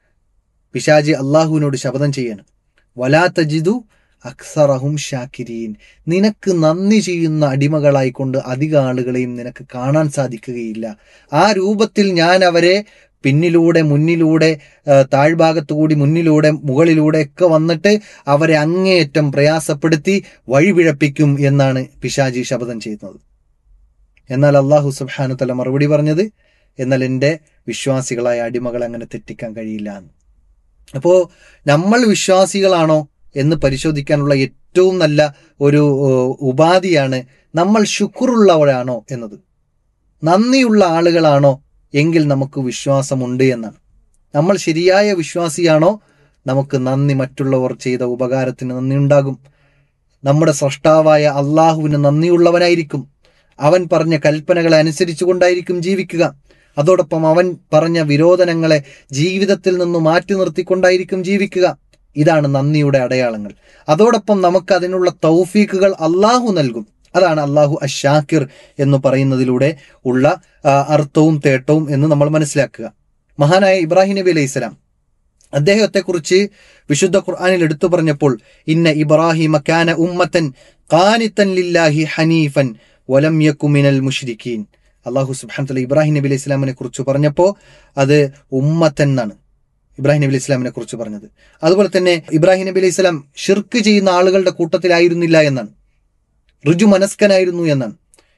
പിശാച് അള്ളാഹുവിനോട് ശപഥം ചെയ്യാണ് വലാ തജിദു അക്സറഹും ഷാകിരീൻ. നിനക്ക് നന്ദി ചെയ്യുന്ന അടിമകളായിക്കൊണ്ട് അധിക ആളുകളെയും നിനക്ക് കാണാൻ സാധിക്കുകയില്ല. ആ രൂപത്തിൽ ഞാൻ അവരെ പിന്നിലൂടെ, മുന്നിലൂടെ, താഴ്ഭാഗത്തുകൂടി, മുന്നിലൂടെ, മുകളിലൂടെ ഒക്കെ വന്നിട്ട് അവരെ അങ്ങേയറ്റം പ്രയാസപ്പെടുത്തി വഴിപിഴപ്പിക്കും എന്നാണ് പിശാചി ശപഥം ചെയ്യുന്നത്. എന്നാൽ അള്ളാഹു സുബ്ഹാനഹു തആല മറുപടി പറഞ്ഞത് എന്നാൽ എൻ്റെ വിശ്വാസികളായ അടിമകളെ അങ്ങനെ തെറ്റിക്കാൻ കഴിയില്ല എന്ന്. അപ്പോൾ നമ്മൾ വിശ്വാസികളാണോ എന്ന് പരിശോധിക്കാനുള്ള ഏറ്റവും നല്ല ഒരു ഉപാധിയാണ് നമ്മൾ ശുക്റുള്ളവരാണോ എന്നത്. നന്ദിയുള്ള ആളുകളാണോ എങ്കിൽ നമുക്ക് വിശ്വാസമുണ്ട് എന്നാണ്. നമ്മൾ ശരിയായ വിശ്വാസിയാണോ നമുക്ക് നന്ദി, മറ്റുള്ളവർ ചെയ്ത ഉപകാരത്തിന് നന്ദി ഉണ്ടാകും. നമ്മുടെ സ്രഷ്ടാവായ അള്ളാഹുവിന് നന്ദിയുള്ളവനായിരിക്കും. അവൻ പറഞ്ഞ കൽപ്പനകളെ അനുസരിച്ചുകൊണ്ടായിരിക്കും ജീവിക്കുക. അതോടൊപ്പം അവൻ പറഞ്ഞ വിരോധനങ്ങളെ ജീവിതത്തിൽ നിന്ന് മാറ്റി നിർത്തിക്കൊണ്ടായിരിക്കും ജീവിക്കുക. ഇതാണ് നന്ദിയുടെ അടയാളങ്ങൾ. അതോടൊപ്പം നമുക്ക് അതിനുള്ള തൗഫീക്കുകൾ അള്ളാഹു നൽകും. അതാണ് അള്ളാഹു അഷാക്കിർ എന്ന് പറയുന്നതിലൂടെ ഉള്ള അർത്ഥവും തേട്ടവും എന്ന് നമ്മൾ മനസ്സിലാക്കുക. മഹാനായ ഇബ്രാഹിം നബി അലൈഹി സ്വലാം, അദ്ദേഹത്തെക്കുറിച്ച് വിശുദ്ധ ഖുർആനിൽ എടുത്തു പറഞ്ഞപ്പോൾ ഇന്ന ഇബ്രാഹിമ കാന ഉമ്മത്തൻ ഖാനിതൻ ലില്ലാഹി ഹനീഫൻ വലം യകു മിനൽ മുശ്രിക്കീൻ. അള്ളാഹു സുബ്ഹാനഹു വതആല ഇബ്രാഹിം നബി അലൈഹി സ്വലാമിനെ കുറിച്ച് പറഞ്ഞപ്പോൾ അത് ഉമ്മത്തൻ എന്നാണ് ഇബ്രാഹിം നബി അലൈഹി സ്വലാമിനെ കുറിച്ച് പറഞ്ഞത്. അതുപോലെ തന്നെ ഇബ്രാഹിം നബി അലൈഹി സ്വലാം ഷിർക്ക് ചെയ്യുന്ന ആളുകളുടെ കൂട്ടത്തിലായിരുന്നില്ല എന്നാണ്, ഋജു മനസ്കനായിരുന്നു എന്നാണ്.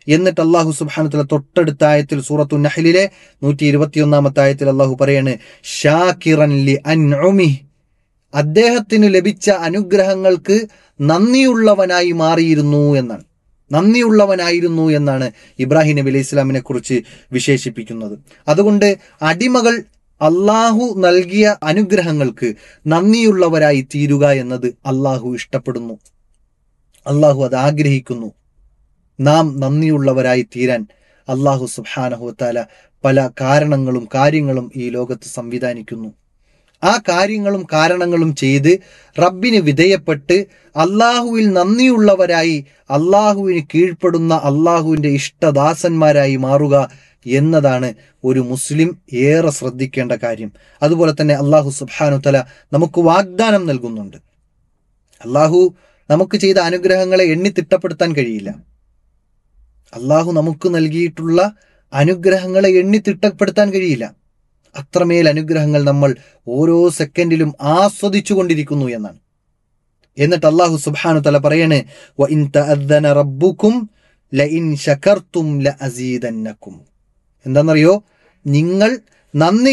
എന്നിട്ട് അള്ളാഹു സുബ്ഹാനഹു വതആല തൊട്ടടുത്ത ആയത്തിൽ സൂറത്തു നഹ്ലിലെ 121 ആയത്തിൽ അള്ളാഹു പറയാണ് ഷാകിറൻ ലി അൻഉമിഹി, അദ്ദേഹത്തിന് ലഭിച്ച അനുഗ്രഹങ്ങൾക്ക് നന്ദിയുള്ളവനായി മാറിയിരുന്നു എന്നാണ്. നന്ദിയുള്ളവനായിരുന്നു എന്നാണ് ഇബ്രാഹിം നബി അലൈഹി ഇസ്ലാമിനെ കുറിച്ച് വിശേഷിപ്പിക്കുന്നത്. അതുകൊണ്ട് അടിമകൾ അള്ളാഹു നൽകിയ അനുഗ്രഹങ്ങൾക്ക് നന്ദിയുള്ളവരായി തീരുക എന്നത് അള്ളാഹു ഇഷ്ടപ്പെടുന്നു, അള്ളാഹു അത് ആഗ്രഹിക്കുന്നു. നാം നന്ദിയുള്ളവരായി തീരാൻ അള്ളാഹു സുബ്ഹാനഹു വതആല പല കാര്യങ്ങളും ഈ ലോകത്ത് സംവിധാനിക്കുന്നു. ആ കാര്യങ്ങളും കാരണങ്ങളും ചെയ്ത് റബ്ബിന് വിധേയപ്പെട്ട് അള്ളാഹുവിൽ നന്ദിയുള്ളവരായി അള്ളാഹുവിന് കീഴ്പ്പെടുന്ന അള്ളാഹുവിൻ്റെ ഇഷ്ടദാസന്മാരായി മാറുക എന്നതാണ് ഒരു മുസ്ലിം ഏറെ ശ്രദ്ധിക്കേണ്ട കാര്യം. അതുപോലെ തന്നെ അള്ളാഹു സുബ്ഹാനഹു വതആല നമുക്ക് വാഗ്ദാനം നൽകുന്നുണ്ട്. അള്ളാഹു നമുക്ക് ചെയ്ത അനുഗ്രഹങ്ങളെ എണ്ണി തിട്ടപ്പെടുത്താൻ കഴിയില്ല. അള്ളാഹു നമുക്ക് നൽകിയിട്ടുള്ള അനുഗ്രഹങ്ങളെ എണ്ണി തിട്ടപ്പെടുത്താൻ കഴിയില്ല. അത്രമേൽ അനുഗ്രഹങ്ങൾ നമ്മൾ ഓരോ സെക്കൻഡിലും ആസ്വദിച്ചു കൊണ്ടിരിക്കുന്നു എന്നാണ്. എന്നിട്ട് അള്ളാഹു സുബ്ഹാനഹു വതആല പറയാണ് വഇൻ തഅദ്ദന റബ്ബുക്കും ലഇൻ ശകർതും ലഅസീദന്നക്കും. എന്താണെന്നറിയോ? നിങ്ങൾ നന്ദി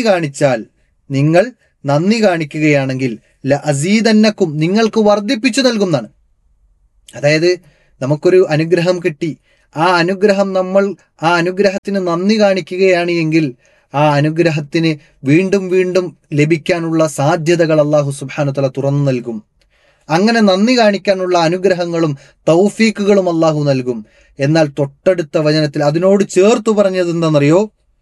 കാണിക്കുകയാണെങ്കിൽ ലഅസീദന്നക്കും, നിങ്ങൾക്ക് വർദ്ധിപ്പിച്ചു നൽകുന്നതാണ്. അതായത് നമുക്കൊരു അനുഗ്രഹം കിട്ടി, ആ അനുഗ്രഹത്തിന് നന്ദി കാണിക്കുകയാണ് എങ്കിൽ ആ അനുഗ്രഹത്തിന് വീണ്ടും വീണ്ടും ലഭിക്കാനുള്ള സാധ്യതകൾ അല്ലാഹു സുബ്ഹാനഹു വതആല തുറന്നു നൽകും. അങ്ങനെ നന്ദി കാണിക്കാനുള്ള അനുഗ്രഹങ്ങളും തൗഫീക്കുകളും അല്ലാഹു നൽകും. എന്നാൽ തൊട്ടടുത്ത വചനത്തിൽ അതിനോട് ചേർത്തു പറഞ്ഞത് എന്താണെന്നറിയോ?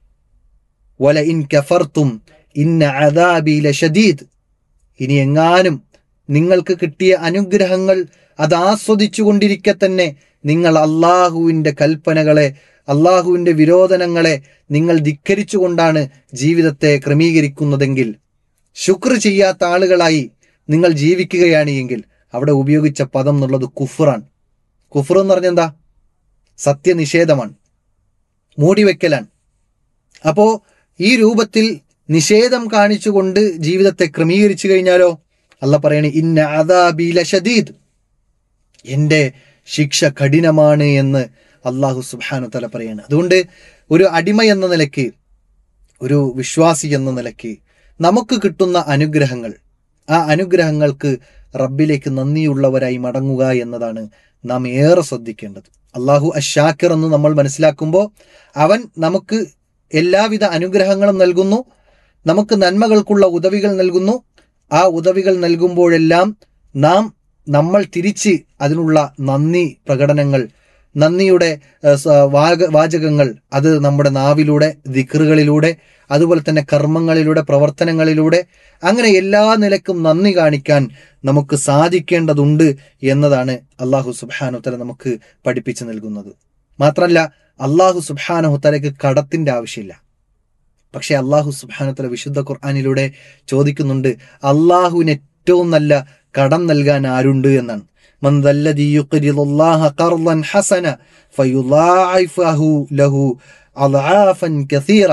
വല ഇൻ കഫർത്തും ഇന്ന അദാബി ലശദീദ്. ഇനി എങ്ങാനും നിങ്ങൾക്ക് കിട്ടിയ അനുഗ്രഹങ്ങൾ അത് ആസ്വദിച്ചു കൊണ്ടിരിക്കെ തന്നെ നിങ്ങൾ അള്ളാഹുവിൻ്റെ കൽപ്പനകളെ, അള്ളാഹുവിൻ്റെ വിരോധനങ്ങളെ നിങ്ങൾ ധിക്കരിച്ചുകൊണ്ടാണ് ജീവിതത്തെ ക്രമീകരിക്കുന്നതെങ്കിൽ, ശുക്ർ ചെയ്യാത്ത ആളുകളായി നിങ്ങൾ ജീവിക്കുകയാണ് എങ്കിൽ, അവിടെ ഉപയോഗിച്ച പദം എന്നുള്ളത് കുഫ്റാണ്. കുഫ്ർ എന്ന് പറഞ്ഞെന്താ? സത്യനിഷേധമാണ്, മൂടിവെക്കലാണ്. അപ്പോ ഈ രൂപത്തിൽ നിഷേധം കാണിച്ചുകൊണ്ട് ജീവിതത്തെ ക്രമീകരിച്ചു കഴിഞ്ഞാലോ അല്ലാഹു പറയണേ ഇന്ന അദാബി ലശദീദ്, എൻ്റെ ശിക്ഷ കഠിനമാണ് എന്ന് അള്ളാഹു സുബ്ഹാനഹു വതആല പറയാണ്. അതുകൊണ്ട് ഒരു അടിമ എന്ന നിലയ്ക്ക്, ഒരു വിശ്വാസി എന്ന നിലയ്ക്ക് നമുക്ക് കിട്ടുന്ന അനുഗ്രഹങ്ങൾ, ആ അനുഗ്രഹങ്ങൾക്ക് റബ്ബിലേക്ക് നന്ദിയുള്ളവരായി മടങ്ങുക എന്നതാണ് നാം ഏറെ ശ്രദ്ധിക്കേണ്ടത്. അള്ളാഹു അശ്ശാക്കിർ എന്ന് നമ്മൾ മനസ്സിലാക്കുമ്പോൾ അവൻ നമുക്ക് എല്ലാവിധ അനുഗ്രഹങ്ങളും നൽകുന്നു, നമുക്ക് നന്മകൾക്കുള്ള ഉദവികൾ നൽകുന്നു. ആ ഉദവികൾ നൽകുമ്പോഴെല്ലാം നമ്മൾ തിരിച്ച് അതിനുള്ള നന്ദി പ്രകടനങ്ങൾ, നന്ദിയുടെ വാചകങ്ങൾ അത് നമ്മുടെ നാവിലൂടെ, ദിക്റുകളിലൂടെ, അതുപോലെ തന്നെ കർമ്മങ്ങളിലൂടെ, പ്രവർത്തനങ്ങളിലൂടെ, അങ്ങനെ എല്ലാ നിലക്കും നന്ദി കാണിക്കാൻ നമുക്ക് സാധിക്കേണ്ടതുണ്ട് എന്നതാണ് അള്ളാഹു സുബ്ഹാനഹു വതആല നമുക്ക് പഠിപ്പിച്ചു നൽകുന്നത്. മാത്രമല്ല അള്ളാഹു സുബ്ഹാനഹു വതആലയ്ക്ക് കടത്തിന്റെ ആവശ്യമില്ല. പക്ഷെ അള്ളാഹു സുബ്ഹാനഹു വതആല വിശുദ്ധ ഖുർആനിലൂടെ ചോദിക്കുന്നുണ്ട്, അള്ളാഹുവിന് ഏറ്റവും നല്ല കടം നൽകാൻ ആരുണ്ട് എന്നാണ്. മൻ ദല്ലദി യുഖ്രിദുല്ലാഹ ഖർളൻ ഹസന ഫയുളാഇഫഹു ലഹു അദ്ആഫൻ കസീറ.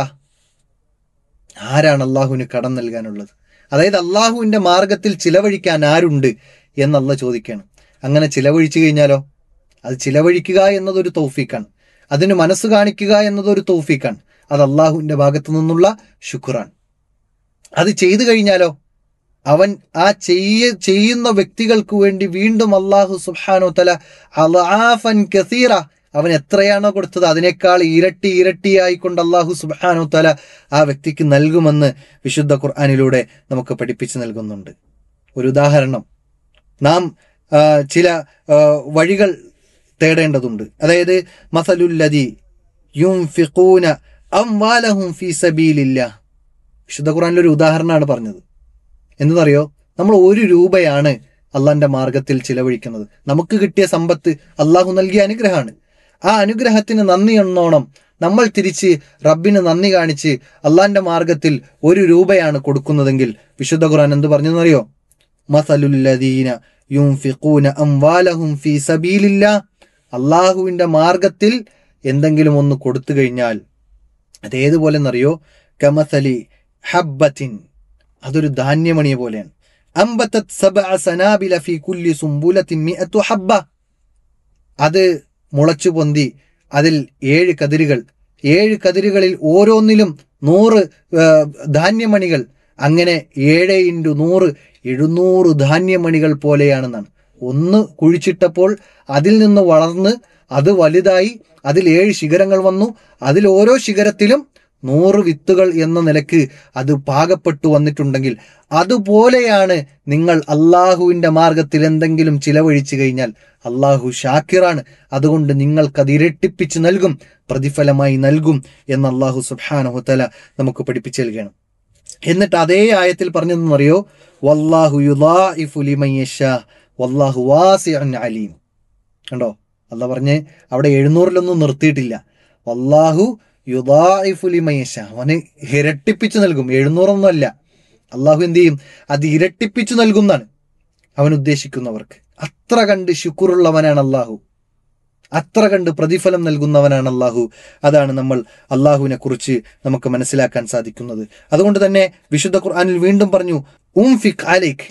ആരാണ് അള്ളാഹുവിന് കടം നൽകാനുള്ളത്? അതായത് അള്ളാഹുവിന്റെ മാർഗത്തിൽ ചിലവഴിക്കാൻ ആരുണ്ട് എന്നല്ല ചോദിക്കുകയാണ്. അങ്ങനെ ചിലവഴിച്ചു കഴിഞ്ഞാലോ? അത് ചിലവഴിക്കുക എന്നതൊരു തൗഫീഖാണ്, അതിന് മനസ്സ് കാണിക്കുക എന്നതൊരു തൗഫീഖാണ്. അത് അള്ളാഹുവിന്റെ ഭാഗത്തു നിന്നുള്ള ശുക്റാണ്. അത് ചെയ്തു കഴിഞ്ഞാലോ അവൻ ആ ചെയ്യുന്ന വ്യക്തികൾക്ക് വേണ്ടി വീണ്ടും അള്ളാഹു സുബ്ഹാനഹു വതആല അദ്ആഫൻ കസീറ, അവൻ എത്രയാണോ കൊടുത്തത് അതിനേക്കാൾ ഇരട്ടിയായിക്കൊണ്ട് അള്ളാഹു സുബ്ഹാനഹു വതആല ആ വ്യക്തിക്ക് നൽകുമെന്ന് വിശുദ്ധ ഖുർആനിലൂടെ നമുക്ക് പഠിപ്പിച്ചു നൽകുന്നുണ്ട്. ഒരു ഉദാഹരണം, നാം ചില വഴികൾ തേടേണ്ടതുണ്ട്. അതായത് മസലുല്ലദി യുൻഫിഖൂന അംവാലഹും ഫീ സബീലില്ലാഹ്, വിശുദ്ധ ഖുർആനിലൊരു ഉദാഹരണമാണ് പറഞ്ഞത്. എന്തെന്നറിയോ? നമ്മൾ 1 രൂപയാണ് അള്ളാഹിന്റെ മാർഗത്തിൽ ചിലവഴിക്കുന്നത്. നമുക്ക് കിട്ടിയ സമ്പത്ത് അള്ളാഹു നൽകിയ അനുഗ്രഹമാണ്. ആ അനുഗ്രഹത്തിന് നന്ദി എന്നോണം നമ്മൾ തിരിച്ച് റബ്ബിന് നന്ദി കാണിച്ച് അള്ളാഹിന്റെ മാർഗത്തിൽ 1 രൂപയാണ് കൊടുക്കുന്നതെങ്കിൽ വിശുദ്ധ ഖുർആൻ എന്ത് പറഞ്ഞെന്നറിയോ? മസലുല്ലദീന യുൻഫിഖൂന അംവാലഹും ഫീ സബീലില്ലാഹ്, അള്ളാഹുവിന്റെ മാർഗത്തിൽ എന്തെങ്കിലും ഒന്ന് കൊടുത്തു കഴിഞ്ഞാൽ അതേതുപോലെ എന്നറിയോ? കമസലി ഹബ്ബത്തിൻ, അതൊരു ധാന്യമണിയെ പോലെയാണ്. അംബതത് സബഅ സനാബില ഫീ കുല്ലി സുംബുലത്തിൻ മിഅതു ഹബ്ബ, അത് മുളച്ചു പൊന്തി അതിൽ 7 കതിരുകൾ, 7 കതിരുകളിൽ ഓരോന്നിലും 100 ധാന്യമണികൾ, അങ്ങനെ 7 × 100 700 ധാന്യമണികൾ പോലെയാണെന്നാണ്. ഒന്ന് കുഴിച്ചിട്ടപ്പോൾ അതിൽ നിന്ന് വളർന്ന് അത് വലുതായി, അതിൽ 7 ശിഖരങ്ങൾ വന്നു, അതിൽ ഓരോ ശിഖരത്തിലും 100 വിത്തുകൾ എന്ന നിലക്ക് അത് പാകപ്പെട്ടു വന്നിട്ടുണ്ടെങ്കിൽ അതുപോലെയാണ് നിങ്ങൾ അള്ളാഹുവിൻ്റെ മാർഗത്തിൽ എന്തെങ്കിലും ചിലവഴിച്ചു കഴിഞ്ഞാൽ അള്ളാഹു ഷാക്കിറാണ്. അതുകൊണ്ട് നിങ്ങൾക്കത് ഇരട്ടിപ്പിച്ച് നൽകും, പ്രതിഫലമായി നൽകും എന്ന് അള്ളാഹു സുബ്ഹാനഹു വതആല നമുക്ക് പഠിപ്പിച്ചു നൽകണം. എന്നിട്ട് അതേ ആയത്തിൽ പറഞ്ഞതെന്നറിയോ, വല്ലാഹു യുളാഇഫു ലിമൻ യശാ വല്ലാഹു വാസിഉൻ അലീം. കണ്ടോ, അള്ളാഹ് പറഞ്ഞ് അവിടെ 700 നിർത്തിയിട്ടില്ല. വല്ലാഹു യുളാഇഫു ലിമൻ യശാ, അവന് ഇരട്ടിപ്പിച്ചു നൽകും. 700 അല്ല, അള്ളാഹു എന്ത് ചെയ്യും, അത് ഇരട്ടിപ്പിച്ചു നൽകും എന്നാണ് അവൻ ഉദ്ദേശിക്കുന്നവർക്ക്. അത്ര കണ്ട് ശുക്റുള്ളവനാണ് അള്ളാഹു, അത്ര കണ്ട് പ്രതിഫലം നൽകുന്നവനാണ് അള്ളാഹു. അതാണ് നമ്മൾ അള്ളാഹുവിനെ കുറിച്ച് നമുക്ക് മനസ്സിലാക്കാൻ സാധിക്കുന്നത്. അതുകൊണ്ട് തന്നെ വിശുദ്ധ ഖുർആനിൽ വീണ്ടും പറഞ്ഞു, ഉംഫിഖ് അലൈക്,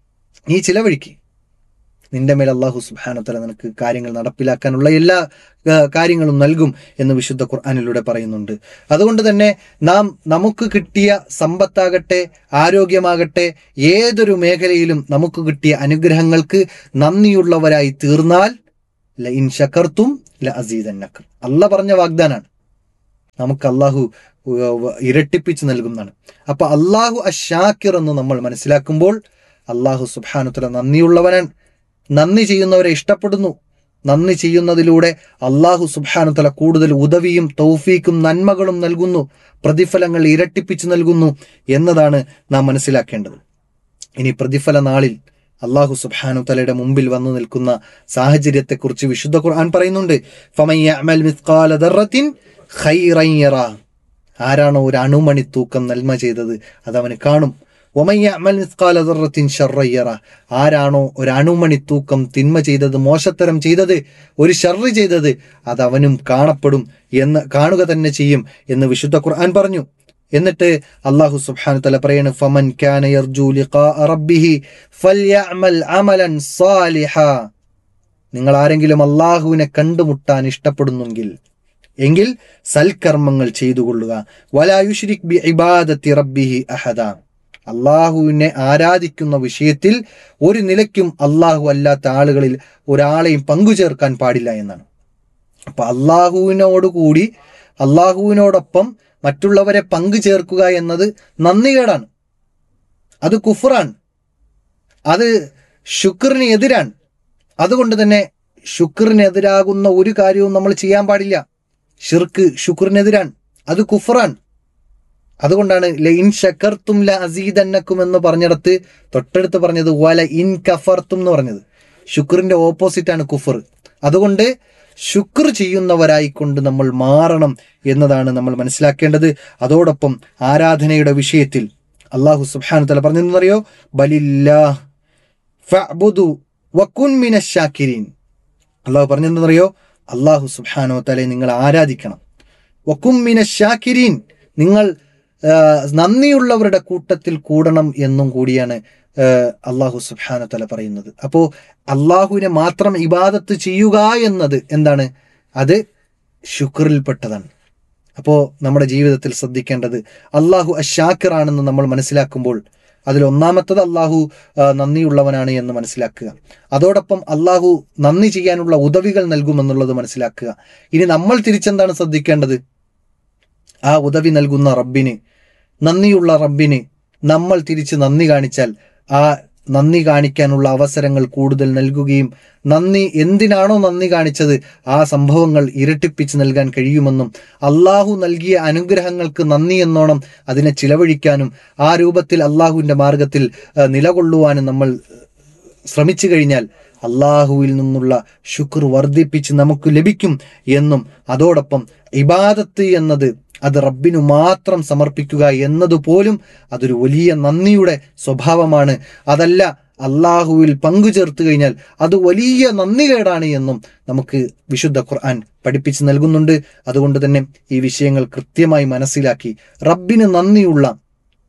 നീ ചിലവഴിക്ക്, നിന്റെ മേൽ അള്ളാഹു സുബ്ഹാനഹു വതആല നിനക്ക് കാര്യങ്ങൾ നടപ്പിലാക്കാനുള്ള എല്ലാ കാര്യങ്ങളും നൽകും എന്ന് വിശുദ്ധ ഖുർആനിലൂടെ പറയുന്നുണ്ട്. അതുകൊണ്ട് തന്നെ നമുക്ക് കിട്ടിയ സമ്പത്താകട്ടെ, ആരോഗ്യമാകട്ടെ, ഏതൊരു മേഖലയിലും നമുക്ക് കിട്ടിയ അനുഗ്രഹങ്ങൾക്ക് നന്ദിയുള്ളവരായി തീർന്നാൽ ലഇൻ ശകർത്തും ലഅസീദന്നക്കും, അല്ലാഹ് പറഞ്ഞ വാഗ്ദാനാണ്. നമുക്ക് അള്ളാഹു ഇരട്ടിപ്പിച്ച് നൽകുന്നതാണ്. അപ്പൊ അള്ളാഹു അശാക്കിർ എന്ന് നമ്മൾ മനസ്സിലാക്കുമ്പോൾ അള്ളാഹു സുബ്ഹാനഹു വതആല നന്ദിയുള്ളവനാണ്. നന്ദി ചെയ്യുന്നവരെ ഇഷ്ടപ്പെടുന്നു. നന്ദി ചെയ്യുന്നതിലൂടെ അള്ളാഹു സുബ്ഹാനഹു വതആല കൂടുതൽ ഉദവിയും തൗഫീക്കും നന്മകളും നൽകുന്നു, പ്രതിഫലങ്ങൾ ഇരട്ടിപ്പിച്ച് നൽകുന്നു എന്നതാണ് നാം മനസ്സിലാക്കേണ്ടത്. ഇനി പ്രതിഫല നാളിൽ അള്ളാഹു സുബ്ഹാനഹു വതആലയുടെ മുമ്പിൽ വന്നു നിൽക്കുന്ന സാഹചര്യത്തെക്കുറിച്ച് വിശുദ്ധ ഖുർആൻ പറയുന്നുണ്ട്. ഫമൻ യഅമൽ മിസ്ഖാല ദർറത്തിൻ ഖൈറൻ യറാ, ആരാണോ ഒരു അണുമണി തൂക്കം നന്മ ചെയ്തത് അതവന് കാണും. വമൻ യഅമൽ മിസ്ഖാല ദർറത്തിൻ ശർറൻ യറാ, ആരാണോ ഒരു അണുമണി തൂക്കം തിന്മ ചെയ്തത്, മോശത്തരം ചെയ്തത്, ഒരു ശർറ് ചെയ്തത്, അതവനും കാണുക തന്നെ ചെയ്യും എന്ന് വിശുദ്ധ ഖുർആൻ പറഞ്ഞു. എന്നിട്ട് അല്ലാഹു സുബ്ഹാനഹു വതആല പറയാണ്, ഫമൻ കാന യർജു ലിഖാഅ റബ്ബിഹി ഫൽയഅമൽ അമലൻ സാലിഹാ, നിങ്ങൾ ആരെങ്കിലും അല്ലാഹുവിനെ കണ്ടുമുട്ടാൻ ഇഷ്ടപ്പെടുന്നെങ്കിൽ എങ്കിൽ സൽക്കർമ്മങ്ങൾ ചെയ്തുകൊള്ളുക. വലാ യുശ്രിക് ബിഇബാദത്തി റബ്ബിഹി അഹദ, അള്ളാഹുവിനെ ആരാധിക്കുന്ന വിഷയത്തിൽ ഒരു നിലയ്ക്കും അള്ളാഹു അല്ലാത്ത ആളുകളിൽ ഒരാളെയും പങ്കുചേർക്കാൻ പാടില്ല എന്നാണ്. അപ്പൊ അള്ളാഹുവിനോടുകൂടി അള്ളാഹുവിനോടൊപ്പം മറ്റുള്ളവരെ പങ്കു ചേർക്കുക എന്നത് നന്ദികേടാണ്, അത് കുഫ്റാണ്, അത് ശുക്റിന് എതിരാണ്. അതുകൊണ്ട് തന്നെ ശുക്റിനെതിരാകുന്ന ഒരു കാര്യവും നമ്മൾ ചെയ്യാൻ പാടില്ല. ഷിർക്ക് ശുക്റിനെതിരാണ്, അത് കുഫ്റാണ്. അതുകൊണ്ടാണ് ലഇൻ ശകർത്തും ലഅസീദന്നക്കും എന്ന് പറഞ്ഞിടത്ത് തൊട്ടടുത്ത് പറഞ്ഞത് വല ഇൻ കഫർത്തും എന്ന് പറഞ്ഞത്. ശുക്റിന്റെ ഓപ്പോസിറ്റാണ് കുഫർ. അതുകൊണ്ട് ശുക്ർ ചെയ്യുന്നവരായിക്കൊണ്ട് നമ്മൾ മാറണം എന്നതാണ് നമ്മൾ മനസ്സിലാക്കേണ്ടത്. അതോടൊപ്പം ആരാധനയുടെ വിഷയത്തിൽ അല്ലാഹു സുബ്ഹാനഹു വതആല പറഞ്ഞെന്നറിയോ, ബലില്ലാഹ് ഫഅ്ബുദു വകുൻ മിനശ് ശാകിരീൻ. അല്ലാഹു പറഞ്ഞെന്നറിയോ, അല്ലാഹു സുബ്ഹാനഹു വതആലയെ നിങ്ങൾ ആരാധിക്കണം. വകുൻ മിനശ് ശാകിരീൻ, നിങ്ങൾ നന്ദിയുള്ളവരുടെ കൂട്ടത്തിൽ കൂടണം എന്നും കൂടിയാണ് അല്ലാഹു സുബ്ഹാനഹു വതആല പറയുന്നത്. അപ്പോൾ അള്ളാഹുവിനെ മാത്രം ഇബാദത്ത് ചെയ്യുക എന്നത് എന്താണ്? അത് ശുക്റിൽപ്പെട്ടതാണ്. അപ്പോൾ നമ്മുടെ ജീവിതത്തിൽ ശ്രദ്ധിക്കേണ്ടത് അള്ളാഹു അശാക്കിറാണെന്ന് നമ്മൾ മനസ്സിലാക്കുമ്പോൾ അതിൽ ഒന്നാമത്തത് അള്ളാഹു നന്ദിയുള്ളവനാണ് എന്ന് മനസ്സിലാക്കുക. അതോടൊപ്പം അള്ളാഹു നന്ദി ചെയ്യാനുള്ള ഉദവികൾ നൽകുമെന്നുള്ളത് മനസ്സിലാക്കുക. ഇനി നമ്മൾ തിരിച്ചെന്താണ് ശ്രദ്ധിക്കേണ്ടത്? ആ ഉദവി നൽകുന്ന റബ്ബിന്, നന്ദിയുള്ള റബ്ബിന് നമ്മൾ തിരിച്ച് നന്ദി കാണിച്ചാൽ ആ നന്ദി കാണിക്കാനുള്ള അവസരങ്ങൾ കൂടുതൽ നൽകുകയും എന്തിനാണോ നന്ദി കാണിച്ചത് ആ സംഭവങ്ങൾ ഇരട്ടിപ്പിച്ച് നൽകാൻ കഴിയുമെന്നും അള്ളാഹു നൽകിയ അനുഗ്രഹങ്ങൾക്ക് നന്ദി എന്നോണം അതിനെ ചിലവഴിക്കാനും ആ രൂപത്തിൽ അള്ളാഹുവിൻ്റെ മാർഗത്തിൽ നിലകൊള്ളുവാനും നമ്മൾ ശ്രമിച്ചു കഴിഞ്ഞാൽ അള്ളാഹുവിൽ നിന്നുള്ള ശുക്ർ വർദ്ധിപ്പിച്ച് നമുക്ക് ലഭിക്കും എന്നും, അതോടൊപ്പം ഇബാദത്ത് എന്നത് അത് റബ്ബിനു മാത്രം സമർപ്പിക്കുക എന്നതുപോലും അതൊരു വലിയ നന്ദിയുടെ സ്വഭാവമാണ്. അതല്ല അള്ളാഹുവിൽ പങ്കുചേർത്ത് കഴിഞ്ഞാൽ അത് വലിയ നന്ദികേടാണ് എന്നും നമുക്ക് വിശുദ്ധ ഖുർആൻ പഠിപ്പിച്ച് നൽകുന്നുണ്ട്. അതുകൊണ്ട് തന്നെ ഈ വിഷയങ്ങൾ കൃത്യമായി മനസ്സിലാക്കി റബ്ബിന് നന്ദിയുള്ള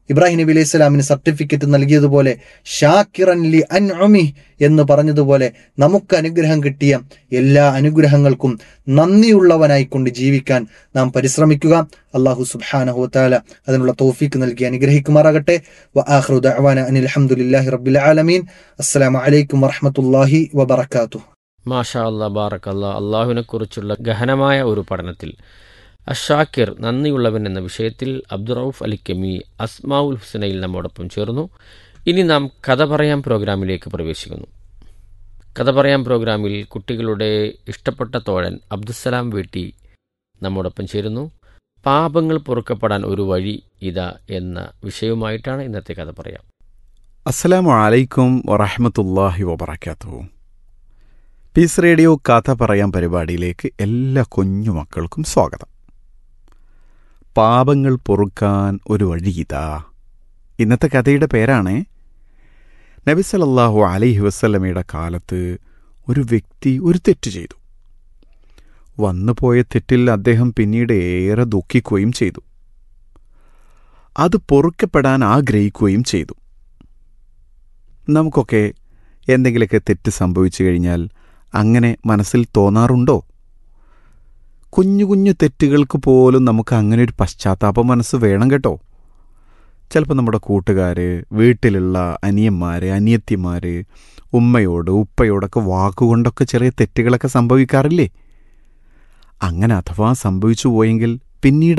ഇബ്രാഹിം നബി അലൈഹി സ്വലാമിന് സർട്ടിഫിക്കറ്റ് നൽകിയതുപോലെ ഷാക്കിറൻ ലി അൻഉമി എന്ന് പറഞ്ഞതുപോലെ നമുക്ക് അനുഗ്രഹം കിട്ടിയ എല്ലാ അനുഗ്രഹങ്ങൾക്കും നന്ദിയുള്ളവനായിക്കൊണ്ട് ജീവിക്കാൻ നാം പരിശ്രമിക്കുക. അല്ലാഹു സുബ്ഹാനഹു വതആല അതിനുള്ള തൗഫീക്ക് നൽകി അനുഗ്രഹിക്കുമാറാകട്ടെ. വആഖിറു ദഅവാന അനിൽ ഹംദുലില്ലാഹി റബ്ബിൽ ആലമീൻ. അസ്സലാമു അലൈക്കും വറഹ്മത്തുള്ളാഹി വബറകാതുഹു. മാഷാ അല്ലാ, ബാറക്കല്ലാ. അള്ളാഹുവിനെ കുറിച്ചുള്ള ഗഹനമായ ഒരു പഠനത്തിൽ അഷാക്കിർ, നന്ദിയുള്ളവൻ എന്ന വിഷയത്തിൽ അബ്ദുറൌഫ് അലിക്കമി അസ്മാഉൽ ഹുസ്നയിൽ നമ്മോടൊപ്പം ചേർന്നു. ഇനി നാം കഥ പറയാം പ്രോഗ്രാമിലേക്ക് പ്രവേശിക്കുന്നു. കഥ പറയാം പ്രോഗ്രാമിൽ കുട്ടികളുടെ ഇഷ്ടപ്പെട്ട തോഴൻ അബ്ദുസ്സലാം വീട്ടി നമ്മോടൊപ്പം ചേരുന്നു. പാപങ്ങൾ പൊറുക്കപ്പെടാൻ ഒരു വഴി ഇതാ എന്ന വിഷയവുമായിട്ടാണ് ഇന്നത്തെ കഥ പറയാം. അസ്സലാമു അലൈക്കും വറഹ്മത്തുള്ളാഹി വബറകാതുഹു. പീസ് റേഡിയോ കഥ പറയാം പരിപാടിയിലേക്ക് എല്ലാ കുഞ്ഞു മക്കൾക്കും സ്വാഗതം. പാപങ്ങൾ പൊറുക്കാൻ ഒരു വഴിയിതാ. ഇന്നത്തെ കഥയുടെ പേരാണ് നബി സല്ലല്ലാഹു അലൈഹി വസല്ലമയുടെ കാലത്ത് ഒരു വ്യക്തി ഒരു തെറ്റ് ചെയ്തു. വന്നുപോയ തെറ്റിൽ അദ്ദേഹം പിന്നീട് ഏറെ ദുഃഖിക്കുകയും ചെയ്തു. അത് പൊറുക്കപ്പെടാൻ ആഗ്രഹിക്കുകയും ചെയ്തു. നമുക്കൊക്കെ എന്തെങ്കിലുമൊക്കെ തെറ്റ് സംഭവിച്ചു കഴിഞ്ഞാൽ അങ്ങനെ മനസ്സിൽ തോന്നാറുണ്ടോ? കുഞ്ഞു കുഞ്ഞു തെറ്റുകൾക്ക് പോലും നമുക്ക് അങ്ങനെ ഒരു പശ്ചാത്താപ മനസ്സ് വേണം കേട്ടോ. ചിലപ്പോൾ നമ്മുടെ കൂട്ടുകാർ, വീട്ടിലുള്ള അനിയന്മാർ, അനിയത്തിമാർ, ഉമ്മയോട് ഉപ്പയോടൊക്കെ വാക്കുകൊണ്ടൊക്കെ ചെറിയ തെറ്റുകളൊക്കെ സംഭവിക്കാറില്ലേ? അങ്ങനെ അഥവാ സംഭവിച്ചു പോയെങ്കിൽ പിന്നീട്